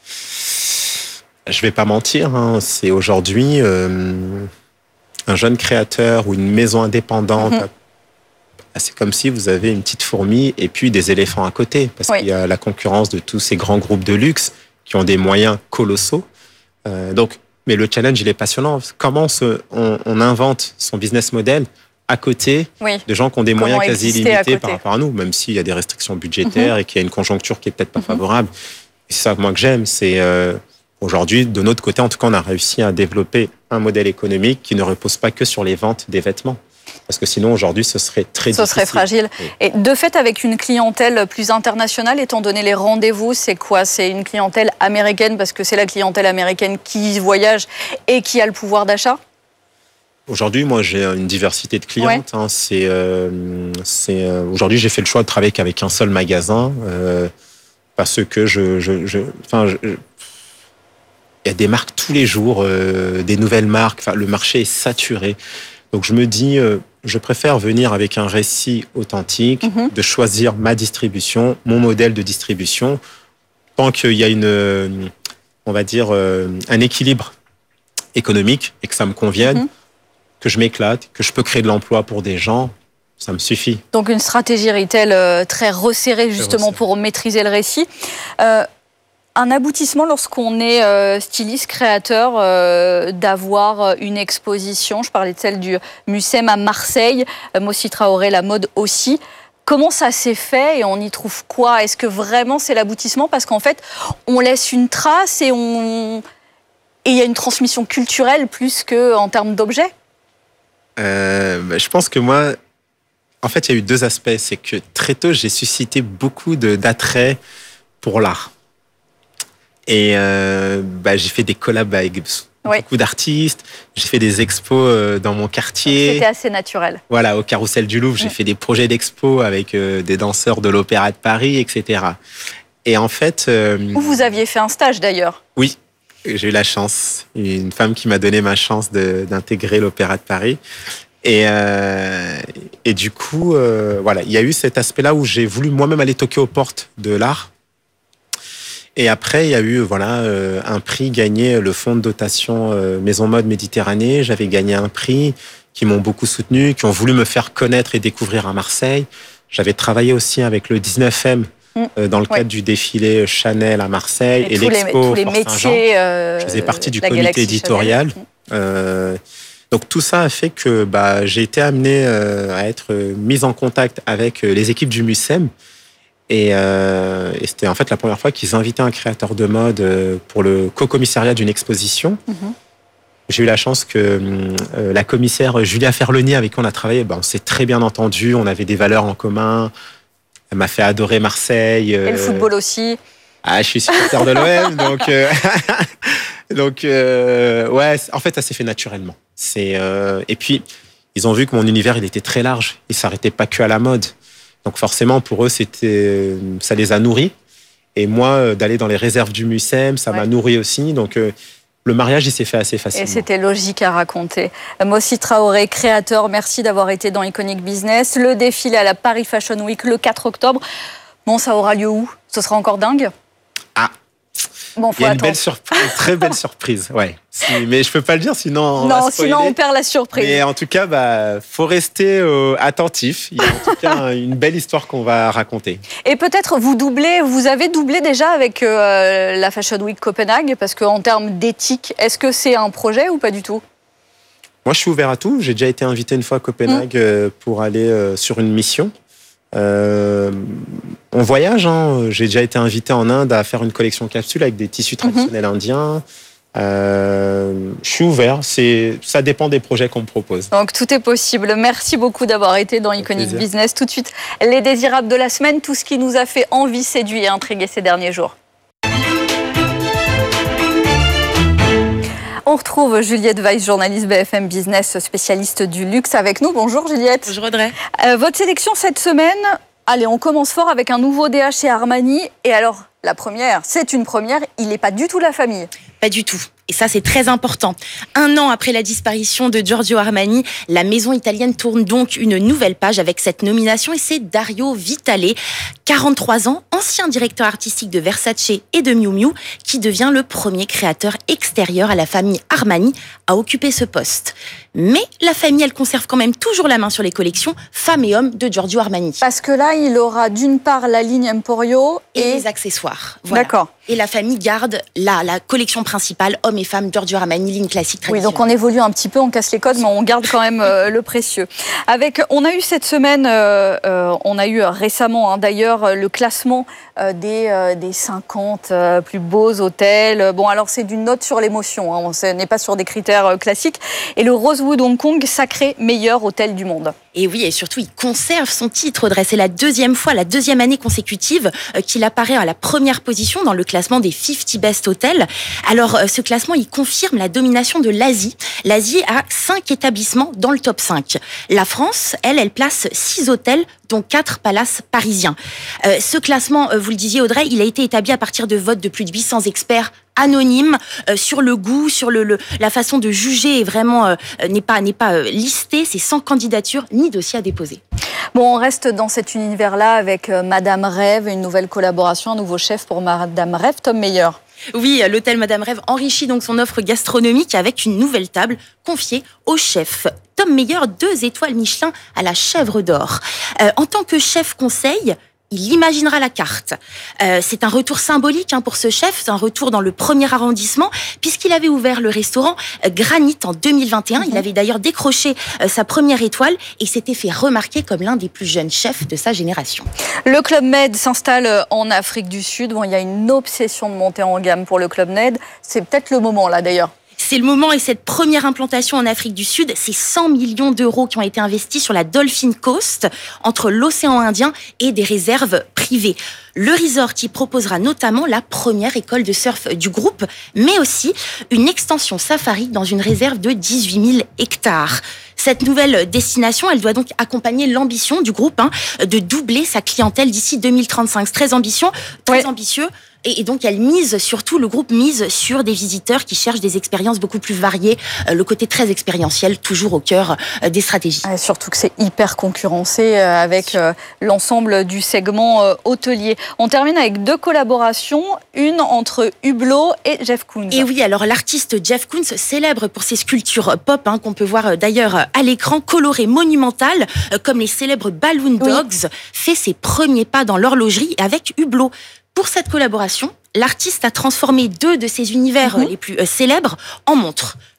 J: Je vais pas mentir, hein, c'est aujourd'hui euh, un jeune créateur ou une maison indépendante. Mmh. C'est comme si vous avez une petite fourmi et puis des éléphants à côté, parce oui. qu'il y a la concurrence de tous ces grands groupes de luxe qui ont des moyens colossaux. Euh, donc, mais le challenge, il est passionnant. Comment se, on, on invente son business model à côté oui. de gens qui ont des Comment moyens quasi illimités par rapport à nous, même s'il y a des restrictions budgétaires mmh. et qu'il y a une conjoncture qui est peut-être pas mmh. favorable. Et c'est ça moi que j'aime, c'est euh, aujourd'hui, de notre côté, en tout cas, on a réussi à développer un modèle économique qui ne repose pas que sur les ventes des vêtements. Parce que sinon, aujourd'hui, ce serait très
K: ce
J: difficile.
K: Ce serait fragile. Oui. Et de fait, avec une clientèle plus internationale, étant donné les rendez-vous, c'est quoi? C'est une clientèle américaine, parce que c'est la clientèle américaine qui voyage et qui a le pouvoir d'achat?
J: Aujourd'hui, moi, j'ai une diversité de clientes. Ouais. Hein. C'est, euh, c'est, euh, aujourd'hui, j'ai fait le choix de travailler qu'avec un seul magasin, euh, parce que je... je, je, enfin, je, je il y a des marques tous les jours, euh, des nouvelles marques. Enfin, le marché est saturé. Donc je me dis, euh, je préfère venir avec un récit authentique, mmh. de choisir ma distribution, mon modèle de distribution, tant qu'il y a une, on va dire, euh, un équilibre économique et que ça me convienne, mmh. que je m'éclate, que je peux créer de l'emploi pour des gens, ça me suffit.
K: Donc une stratégie retail euh, très resserrée justement resserré. pour maîtriser le récit. Euh, Un aboutissement lorsqu'on est euh, styliste, créateur, euh, d'avoir une exposition. Je parlais de celle du Mucem à Marseille, euh, Mossi Traoré, la mode aussi. Comment ça s'est fait et on y trouve quoi? Est-ce que vraiment c'est l'aboutissement? Parce qu'en fait, on laisse une trace et on et il y a une transmission culturelle plus qu'en termes d'objets.
J: Euh, bah, je pense que moi, en fait, il y a eu deux aspects. C'est que très tôt, j'ai suscité beaucoup de, d'attrait pour l'art. Et euh, bah, j'ai fait des collabs avec oui. beaucoup d'artistes. J'ai fait des expos dans mon quartier.
K: C'était assez naturel.
J: Voilà, au Carrousel du Louvre, j'ai mmh. fait des projets d'expo avec euh, des danseurs de l'Opéra de Paris, et cetera. Et en fait... Euh,
K: Où vous aviez fait un stage d'ailleurs.
J: Oui, j'ai eu la chance. Une femme qui m'a donné ma chance de, d'intégrer l'Opéra de Paris. Et, euh, et du coup, euh, voilà, il y a eu cet aspect-là où j'ai voulu moi-même aller toquer aux portes de l'art. Et après, il y a eu voilà euh, un prix gagné, le fonds de dotation euh, Maison Mode Méditerranée. J'avais gagné un prix qui m'ont beaucoup soutenu, qui ont voulu me faire connaître et découvrir à Marseille. J'avais travaillé aussi avec le dix-neuf M euh, dans le cadre ouais. du défilé Chanel à Marseille et, et l'expo
K: tous les, tous les métiers. Euh,
J: Je faisais partie du comité éditorial. Euh, donc tout ça a fait que bah, j'ai été amené euh, à être mis en contact avec les équipes du Mucem. Et, euh, et c'était en fait la première fois qu'ils invitaient un créateur de mode pour le co-commissariat d'une exposition. Mm-hmm. J'ai eu la chance que euh, la commissaire Julia Ferloni, avec qui on a travaillé, ben, on s'est très bien entendu, on avait des valeurs en commun. Elle m'a fait adorer Marseille. Euh...
K: Et le football aussi.
J: Ah, je suis supporter de l'O M, donc euh... donc euh... ouais. En fait, ça s'est fait naturellement. C'est euh... et puis ils ont vu que mon univers il était très large. Il s'arrêtait pas que à la mode. Donc forcément pour eux c'était ça les a nourris. Et moi d'aller dans les réserves du Mucem, ça ouais. m'a nourri aussi. Donc euh... le mariage, il s'est fait assez facilement.
K: Et c'était logique à raconter. Mossi Traoré, créateur, merci d'avoir été dans Iconic Business. Le défilé à la Paris Fashion Week le quatre octobre. Bon, ça aura lieu où ? Ce sera encore dingue ?
J: Ah,
K: bon, faut
J: il y a
K: attendre.
J: une belle surprise, une très belle surprise. Ouais. Si, mais je peux pas le dire, sinon on
K: non,
J: va
K: sinon on perd la surprise.
J: Mais en tout cas, bah, faut rester euh, attentif. Il y a en tout cas une belle histoire qu'on va raconter.
K: Et peut-être vous doublez, vous avez doublé déjà avec euh, la Fashion Week Copenhague, parce qu'en termes d'éthique, est-ce que c'est un projet ou pas du tout ?
J: Moi, je suis ouvert à tout. J'ai déjà été invité une fois à Copenhague mmh. euh, pour aller euh, sur une mission. Euh, on voyage. Hein. J'ai déjà été invité en Inde à faire une collection capsule avec des tissus traditionnels mmh. indiens. Euh, je suis ouvert, c'est, ça dépend des projets qu'on me propose.
K: Donc tout est possible. Merci beaucoup d'avoir été dans Iconic Business. Tout de suite, les désirables de la semaine, tout ce qui nous a fait envie, séduit et intriguer ces derniers jours. On retrouve Juliette Weiss, journaliste B F M Business, spécialiste du luxe avec nous. Bonjour Juliette.
L: Bonjour Audrey.
K: Euh, votre sélection cette semaine, allez, on commence fort avec un nouveau D H chez Armani. Et alors, la première, c'est une première, il n'est pas du tout la famille.
L: Pas du tout. Et ça, c'est très important. Un an après la disparition de Giorgio Armani, la maison italienne tourne donc une nouvelle page avec cette nomination et c'est Dario Vitale, quarante-trois ans, ancien directeur artistique de Versace et de Miu Miu, qui devient le premier créateur extérieur à la famille Armani à occuper ce poste. Mais la famille, elle conserve quand même toujours la main sur les collections femmes et hommes de Giorgio Armani.
K: Parce que là, il aura d'une part la ligne Emporio et,
L: et les accessoires. Voilà.
K: D'accord.
L: Et la famille garde la, la collection principale, hommes et femmes, Giorgio Armani, ligne classique traditionnelle.
K: Oui, donc on évolue un petit peu, on casse les codes, mais on garde quand même euh, le précieux. Avec, on a eu cette semaine, euh, euh, on a eu récemment hein, d'ailleurs le classement euh, des, euh, des cinquante euh, plus beaux hôtels. Bon, alors c'est d'une note sur l'émotion, hein, on n'est pas sur des critères euh, classiques. Et le Rosewood Hong Kong, sacré meilleur hôtel du monde.
L: Et oui, et surtout, il conserve son titre, Audrey. C'est la deuxième fois, la deuxième année consécutive euh, qu'il apparaît à la première position dans le classement des cinquante Best Hotels. Alors, euh, ce classement, il confirme la domination de l'Asie. L'Asie a cinq établissements dans le top cinq. La France, elle, elle place six hôtels, dont quatre palaces parisiens. Euh, ce classement, euh, vous le disiez, Audrey, il a été établi à partir de votes de plus de huit cents experts anonyme euh, sur le goût, sur le, le la façon de juger est vraiment euh, n'est pas n'est pas euh, listé, c'est sans candidature ni dossier à déposer.
K: Bon, on reste dans cet univers-là avec euh, Madame Rêve, une nouvelle collaboration, un nouveau chef pour Madame Rêve, Tom Meyer.
L: Oui, l'hôtel Madame Rêve enrichit donc son offre gastronomique avec une nouvelle table confiée au chef Tom Meyer, deux étoiles Michelin à la Chèvre d'Or. Euh, en tant que chef conseil, il imaginera la carte. Euh, c'est un retour symbolique hein, pour ce chef, c'est un retour dans le premier arrondissement, puisqu'il avait ouvert le restaurant euh, Granit en deux mille vingt et un. Mm-hmm. Il avait d'ailleurs décroché euh, sa première étoile et s'était fait remarquer comme l'un des plus jeunes chefs de sa génération.
K: Le Club Med s'installe en Afrique du Sud. Bon, il y a une obsession de monter en gamme pour le Club Med. C'est peut-être le moment là d'ailleurs.
L: C'est le moment et cette première implantation en Afrique du Sud, c'est cent millions d'euros qui ont été investis sur la Dolphin Coast, entre l'océan Indien et des réserves privées. Le resort y proposera notamment la première école de surf du groupe, mais aussi une extension safari dans une réserve de dix-huit mille hectares. Cette nouvelle destination, elle doit donc accompagner l'ambition du groupe hein, de doubler sa clientèle d'ici deux mille trente-cinq. C'est très ambitieux, très ouais. ambitieux. Et donc, elle mise surtout, le groupe mise sur des visiteurs qui cherchent des expériences beaucoup plus variées, le côté très expérientiel, toujours au cœur des stratégies.
K: Et surtout que c'est hyper concurrencé avec l'ensemble du segment hôtelier. On termine avec deux collaborations, une entre Hublot et Jeff Koons.
L: Et oui, alors l'artiste Jeff Koons, célèbre pour ses sculptures pop, hein, qu'on peut voir d'ailleurs à l'écran, colorées, monumentales, comme les célèbres Balloon Dogs, oui. fait ses premiers pas dans l'horlogerie avec Hublot. Pour cette collaboration, l'artiste a transformé deux de ses univers mmh. les plus euh, célèbres en montres.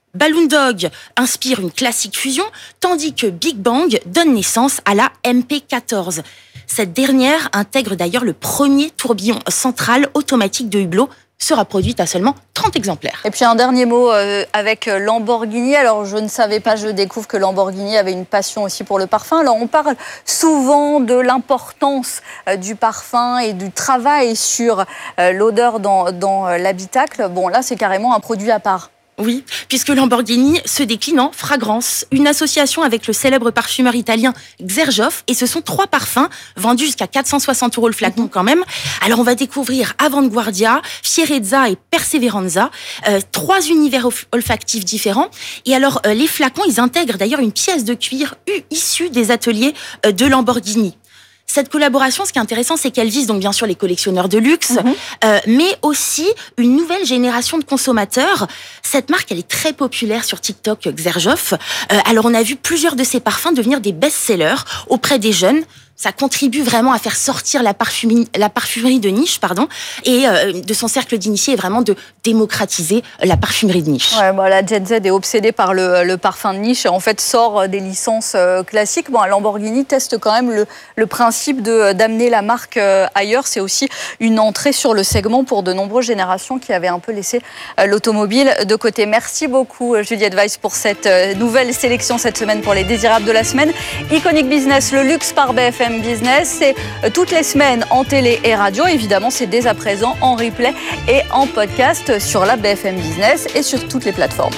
L: Balloon Dog inspire une classique fusion, tandis que Big Bang donne naissance à la M P quatorze. Cette dernière intègre d'ailleurs le premier tourbillon central automatique de Hublot, sera produite à seulement trente exemplaires.
K: Et puis un dernier mot euh, avec Lamborghini. Alors je ne savais pas, je découvre que Lamborghini avait une passion aussi pour le parfum. Alors on parle souvent de l'importance euh, du parfum et du travail sur euh, l'odeur dans, dans euh, l'habitacle. Bon là c'est carrément un produit à part.
L: Oui, puisque Lamborghini se décline en fragrance, une association avec le célèbre parfumeur italien Xerjoff, et ce sont trois parfums vendus jusqu'à quatre cent soixante euros le flacon quand même. Alors on va découvrir Avanguardia, Fierezza et Perseveranza, euh, trois univers olfactifs différents. Et alors euh, les flacons, ils intègrent d'ailleurs une pièce de cuir issue des ateliers euh, de Lamborghini. Cette collaboration, ce qui est intéressant, c'est qu'elle vise donc bien sûr les collectionneurs de luxe, mmh. euh, mais aussi une nouvelle génération de consommateurs. Cette marque, elle est très populaire sur TikTok, Xerjoff. Euh, alors on a vu plusieurs de ses parfums devenir des best-sellers auprès des jeunes. Ça contribue vraiment à faire sortir la parfumerie, la parfumerie de niche, pardon, et euh, de son cercle d'initiés, et vraiment de démocratiser la parfumerie de niche.
K: Ouais, bon, la Gen Z est obsédée par le, le parfum de niche et en fait sort des licences euh, classiques. Bon, Lamborghini teste quand même le, le principe de, d'amener la marque euh, ailleurs. C'est aussi une entrée sur le segment pour de nombreuses générations qui avaient un peu laissé euh, l'automobile de côté. Merci beaucoup Juliette Weiss pour cette euh, nouvelle sélection cette semaine pour les désirables de la semaine. Iconic Business, le luxe par B F M Business, c'est toutes les semaines en télé et radio. Évidemment, c'est dès à présent en replay et en podcast sur la B F M Business et sur toutes les plateformes.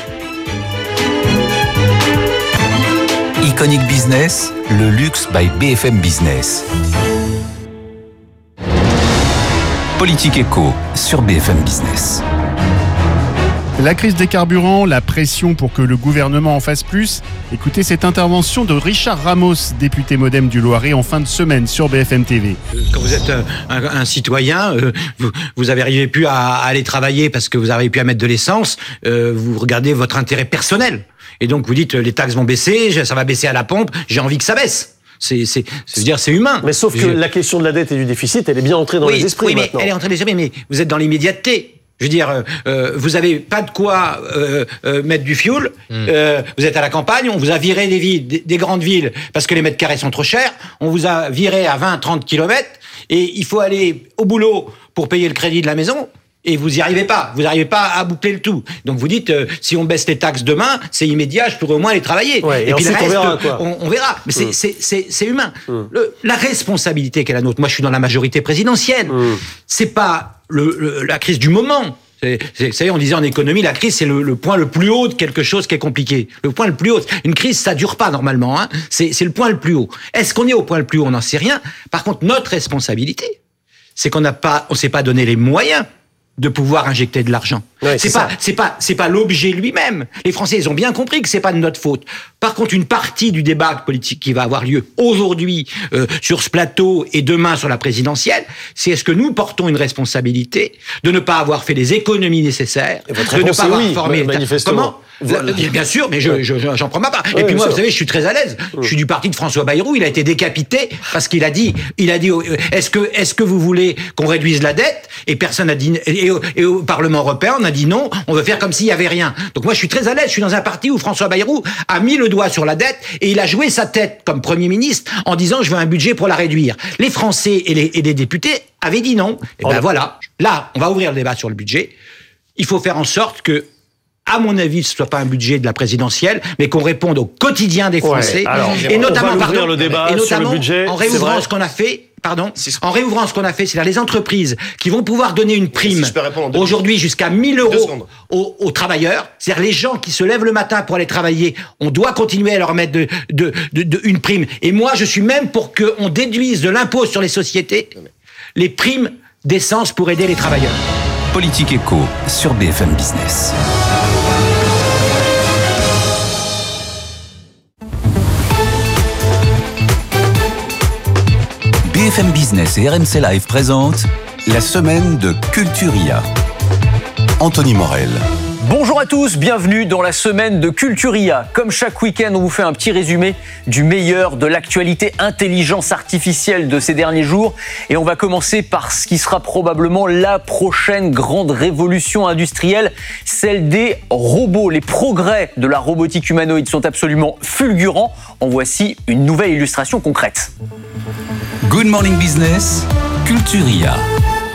D: Iconic Business, le luxe by B F M Business. Politique Éco sur B F M Business.
M: La crise des carburants, la pression pour que le gouvernement en fasse plus. Écoutez cette intervention de Richard Ramos, député Modem du Loiret, en fin de semaine sur B F M T V.
N: Quand vous êtes un, un, un citoyen, euh, vous, vous n'arrivez plus à, à aller travailler parce que vous n'arrivez plus à mettre de l'essence, euh, vous regardez votre intérêt personnel. Et donc vous dites, les taxes vont baisser, ça va baisser à la pompe, j'ai envie que ça baisse. C'est, c'est, c'est dire, c'est humain.
O: Mais sauf que Je... la question de la dette et du déficit, elle est bien entrée dans
N: oui,
O: les esprits
N: oui,
O: maintenant.
N: Mais elle est entrée dans les esprits, mais vous êtes dans l'immédiateté. Je veux dire, euh, vous avez pas de quoi euh, euh, mettre du fioul. Mm. Euh, vous êtes à la campagne, on vous a viré des villes, des, des grandes villes, parce que les mètres carrés sont trop chers. On vous a viré à vingt, trente kilomètres, et il faut aller au boulot pour payer le crédit de la maison. Et vous n'y arrivez pas, vous n'arrivez pas à boucler le tout. Donc vous dites, euh, si on baisse les taxes demain, c'est immédiat, je pourrais au moins aller travailler.
O: Ouais, et,
N: et puis le reste,
O: on verra, quoi.
N: On, on verra. Mais c'est, mm. c'est, c'est, c'est humain.
O: Mm.
N: Le, la responsabilité qu'est la nôtre, moi je suis dans la majorité présidentielle, mm. c'est pas le, le, la crise du moment. C'est, c'est, vous savez, on disait en économie, la crise, c'est le, le point le plus haut de quelque chose qui est compliqué. Le point le plus haut. Une crise, ça dure pas normalement. Hein. C'est, c'est le point le plus haut. Est-ce qu'on est au point le plus haut? On n'en sait rien. Par contre, notre responsabilité, c'est qu'on n'a pas, on s'est pas donné les moyens de pouvoir injecter de l'argent.
O: Ouais,
N: c'est, c'est pas, c'est pas, c'est pas l'objet lui-même. Les Français, ils ont bien compris que c'est pas de notre faute. Par contre, une partie du débat politique qui va avoir lieu aujourd'hui euh, sur ce plateau et demain sur la présidentielle, c'est est-ce que nous portons une responsabilité de ne pas avoir fait les économies nécessaires, de ne pas avoir
O: oui,
N: formé
O: manifestement.
N: Comment voilà. Bien sûr, mais je, je, j'en prends ma part.
O: Ouais,
N: et puis moi,
O: sûr.
N: vous savez, je suis très à l'aise. Je suis du parti de François Bayrou. Il a été décapité parce qu'il a dit, il a dit, est-ce que, est-ce que vous voulez qu'on réduise la dette? Et personne n'a dit, et au, et au Parlement européen, on a dit non. On veut faire comme s'il y avait rien. Donc moi, je suis très à l'aise. Je suis dans un parti où François Bayrou a mis le doigt sur la dette et il a joué sa tête comme Premier ministre en disant, je veux un budget pour la réduire. Les Français et les, et les députés avaient dit non. Et ben voilà. Là, on va ouvrir le débat sur le budget. Il faut faire en sorte que, à mon avis, ce ne soit pas un budget de la présidentielle, mais qu'on réponde au quotidien des Français.
O: Ouais, alors,
N: et notamment, pardon,
O: le débat
N: et notamment
O: sur le budget,
N: en réouvrant ce qu'on a fait. Pardon, en réouvrant ce qu'on a fait, c'est-à-dire les entreprises qui vont pouvoir donner une prime si aujourd'hui jusqu'à mille euros aux, aux travailleurs, c'est-à-dire les gens qui se lèvent le matin pour aller travailler, on doit continuer à leur mettre de, de, de, de une prime. Et moi, je suis même pour qu'on déduise de l'impôt sur les sociétés les primes d'essence pour aider les travailleurs.
D: Politique Éco sur B F M Business. B F M Business et R M C Live présentent la semaine de Culturia. Anthony Morel.
P: Bonjour à tous, bienvenue dans la semaine de Culture I A. Comme chaque week-end, on vous fait un petit résumé du meilleur de l'actualité intelligence artificielle de ces derniers jours. Et on va commencer par ce qui sera probablement la prochaine grande révolution industrielle, celle des robots. Les progrès de la robotique humanoïde sont absolument fulgurants. En voici une nouvelle illustration concrète.
D: Good Morning Business, Culture I A.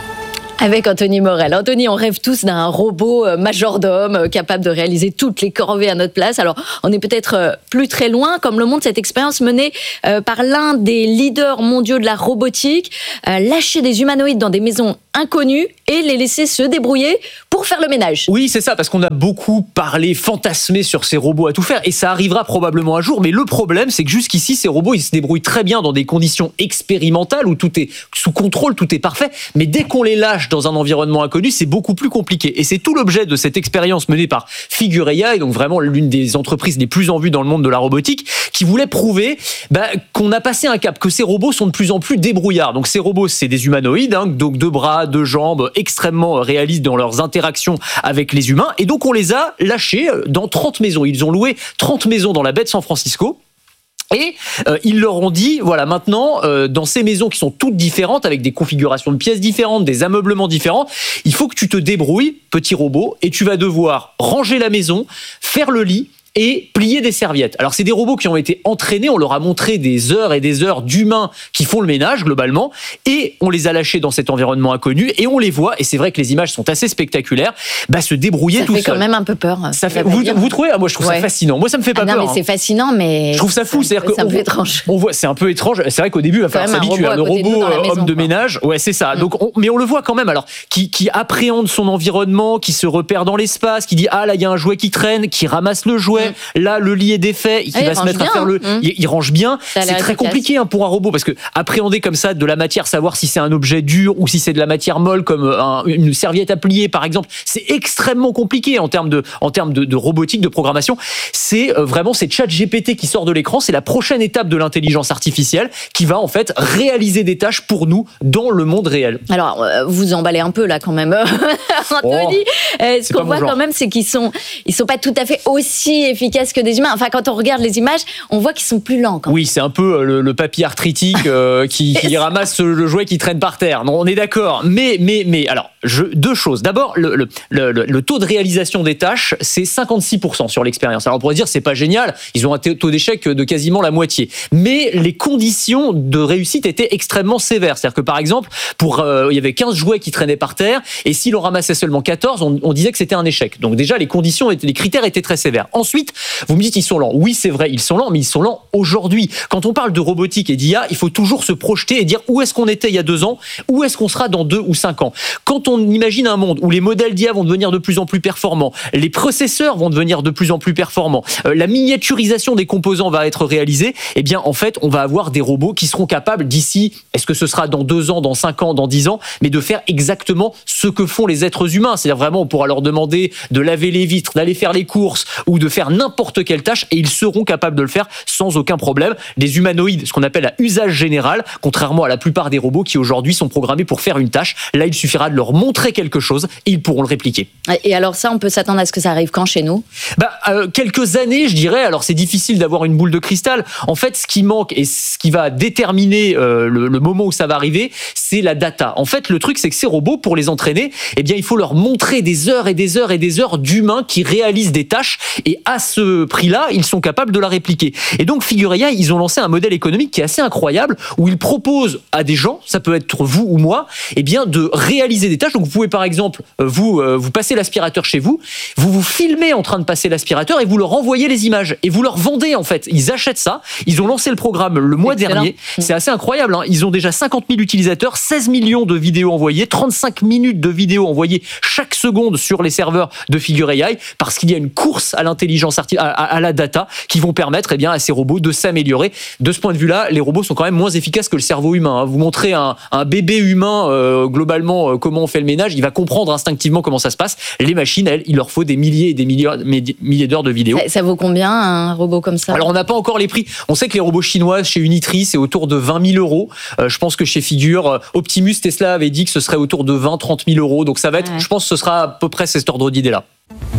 A: Avec Anthony Morel. Anthony, on rêve tous d'un robot majordome capable de réaliser toutes les corvées à notre place. Alors, on est peut-être plus très loin, comme le montre cette expérience menée par l'un des leaders mondiaux de la robotique. Lâcher des humanoïdes dans des maisons inconnues et les laisser se débrouiller pour faire le ménage.
P: Oui, c'est ça, parce qu'on a beaucoup parlé, fantasmé sur ces robots à tout faire, et ça arrivera probablement un jour, mais le problème, c'est que jusqu'ici, ces robots, ils se débrouillent très bien dans des conditions expérimentales où tout est sous contrôle, tout est parfait, mais dès qu'on les lâche dans un environnement inconnu, c'est beaucoup plus compliqué. Et c'est tout l'objet de cette expérience menée par Figure A I, donc vraiment l'une des entreprises les plus en vue dans le monde de la robotique, qui voulait prouver bah, qu'on a passé un cap, que ces robots sont de plus en plus débrouillards. Donc ces robots, c'est des humanoïdes, hein, donc deux bras, deux jambes, extrêmement réalistes dans leurs interactions avec les humains. Et donc on les a lâchés dans trente maisons. Ils ont loué trente maisons dans la baie de San Francisco. Et euh, ils leur ont dit, voilà, maintenant, euh, dans ces maisons qui sont toutes différentes, avec des configurations de pièces différentes, des ameublements différents, il faut que tu te débrouilles, petit robot, et tu vas devoir ranger la maison, faire le lit, et plier des serviettes. Alors c'est des robots qui ont été entraînés, on leur a montré des heures et des heures d'humains qui font le ménage globalement, et on les a lâchés dans cet environnement inconnu, et on les voit, et c'est vrai que les images sont assez spectaculaires, bah, se débrouiller tout seul.
A: Ça fait quand même un peu peur.
P: Ça fait, vous, vous trouvez ah, moi je trouve ouais. ça fascinant. Moi ça me fait pas
A: ah non,
P: peur.
A: Mais
P: hein.
A: c'est fascinant, mais
P: je trouve ça fou.
A: C'est un peu, c'est un peu on, étrange.
P: On voit, c'est un peu étrange. C'est vrai qu'au début, il va falloir s'habituer à un robot homme maison, de quoi. ménage. Ouais, c'est ça. Mm. Donc, on, mais on le voit quand même. Alors, qui, qui appréhende son environnement, qui se repère dans l'espace, qui dit ah là il y a un jouet qui traîne, qui ramasse le jouet. Mm. Là le lit est défait, qui ah, va se mettre bien, à faire le, hein. il, il range bien. Ça c'est très compliqué hein, pour un robot parce que appréhender comme ça de la matière, savoir si c'est un objet dur ou si c'est de la matière molle comme un, une serviette à plier par exemple, c'est extrêmement compliqué en termes de, en termes de, de robotique, de programmation. C'est euh, vraiment c'est ChatGPT qui sort de l'écran, c'est la prochaine étape de l'intelligence artificielle qui va en fait réaliser des tâches pour nous dans le monde réel.
A: Alors euh, vous emballez un peu là quand même, Anthony. Oh, euh, ce qu'on voit quand même, c'est qu'ils sont, ils sont pas tout à fait aussi efficaces que des humains. Enfin, quand on regarde les images, on voit qu'ils sont plus lents. Quand
P: oui, c'est un peu le, le papy arthritique euh, qui, qui ramasse le jouet qui traîne par terre. Non, on est d'accord. Mais, mais, mais, alors, je, deux choses. D'abord, le, le, le, le taux de réalisation des tâches, c'est cinquante-six pour cent sur l'expérience. Alors, on pourrait dire, c'est pas génial. Ils ont un taux d'échec de quasiment la moitié. Mais les conditions de réussite étaient extrêmement sévères. C'est-à-dire que, par exemple, pour, euh, il y avait quinze jouets qui traînaient par terre, et s'il en ramassait seulement quatorze, on, on disait que c'était un échec. Donc, déjà, les conditions, les critères étaient très sévères. Ensuite, vous me dites, ils sont lents. Oui, c'est vrai, ils sont lents, mais ils sont lents aujourd'hui. Quand on parle de robotique et d'I A, il faut toujours se projeter et dire où est-ce qu'on était il y a deux ans, où est-ce qu'on sera dans deux ou cinq ans. Quand on imagine un monde où les modèles d'I A vont devenir de plus en plus performants, les processeurs vont devenir de plus en plus performants, euh, la miniaturisation des composants va être réalisée, eh bien, en fait, on va avoir des robots qui seront capables d'ici, est-ce que ce sera dans deux ans, dans cinq ans, dans dix ans, mais de faire exactement ce que font les êtres humains. C'est-à-dire vraiment, on pourra leur demander de laver les vitres, d'aller faire les courses ou de faire n'importe quelle tâche et ils seront capables de le faire sans aucun problème. Des humanoïdes, ce qu'on appelle à usage général, contrairement à la plupart des robots qui aujourd'hui sont programmés pour faire une tâche. Là, il suffira de leur montrer quelque chose et ils pourront le répliquer.
A: Et alors ça, on peut s'attendre à ce que ça arrive quand chez nous ?
P: Bah, euh, quelques années, je dirais. Alors, c'est difficile d'avoir une boule de cristal. En fait, ce qui manque et ce qui va déterminer euh, le, le moment où ça va arriver, c'est la data. En fait, le truc, c'est que ces robots, pour les entraîner, eh bien, il faut leur montrer des heures et des heures et des heures d'humains qui réalisent des tâches et à ce prix-là, ils sont capables de la répliquer. Et donc, Figure A I, ils ont lancé un modèle économique qui est assez incroyable, où ils proposent à des gens, ça peut être vous ou moi, eh bien, de réaliser des tâches. Donc, vous pouvez, par exemple, vous, euh, vous passez l'aspirateur chez vous, vous vous filmez en train de passer l'aspirateur et vous leur envoyez les images. Et vous leur vendez, en fait. Ils achètent ça. Ils ont lancé le programme le mois Excellent. dernier. C'est assez incroyable, hein. Ils ont déjà cinquante mille utilisateurs, seize millions de vidéos envoyées, trente-cinq minutes de vidéos envoyées chaque seconde sur les serveurs de Figure A I, parce qu'il y a une course à l'intelligence artificielle, à, à la data, qui vont permettre, eh bien, à ces robots de s'améliorer. De ce point de vue-là, les robots sont quand même moins efficaces que le cerveau humain. Vous montrez un, un bébé humain, euh, globalement, euh, comment on fait le ménage, il va comprendre instinctivement comment ça se passe. Les machines, elles, il leur faut des milliers et des milliers, milliers d'heures de vidéos.
A: Ça, ça vaut combien, un robot comme ça ?
P: Alors, on n'a pas encore les prix. On sait que les robots chinois, chez Unitree, c'est autour de vingt mille euros. Euh, je pense que chez Figure, euh, Optimus, Tesla avait dit que ce serait autour de vingt à trente mille euros. Donc, ça va être, ouais. je pense que ce sera à peu près cet ordre d'idée-là.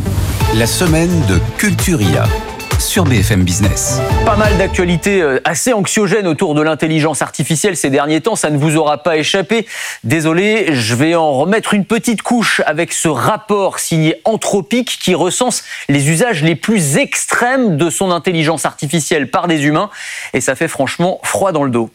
D: La semaine de Culturia sur B F M Business.
P: Pas mal d'actualités assez anxiogènes autour de l'intelligence artificielle ces derniers temps, ça ne vous aura pas échappé. Désolé, je vais en remettre une petite couche avec ce rapport signé Anthropic qui recense les usages les plus extrêmes de son intelligence artificielle par des humains et ça fait franchement froid dans le dos.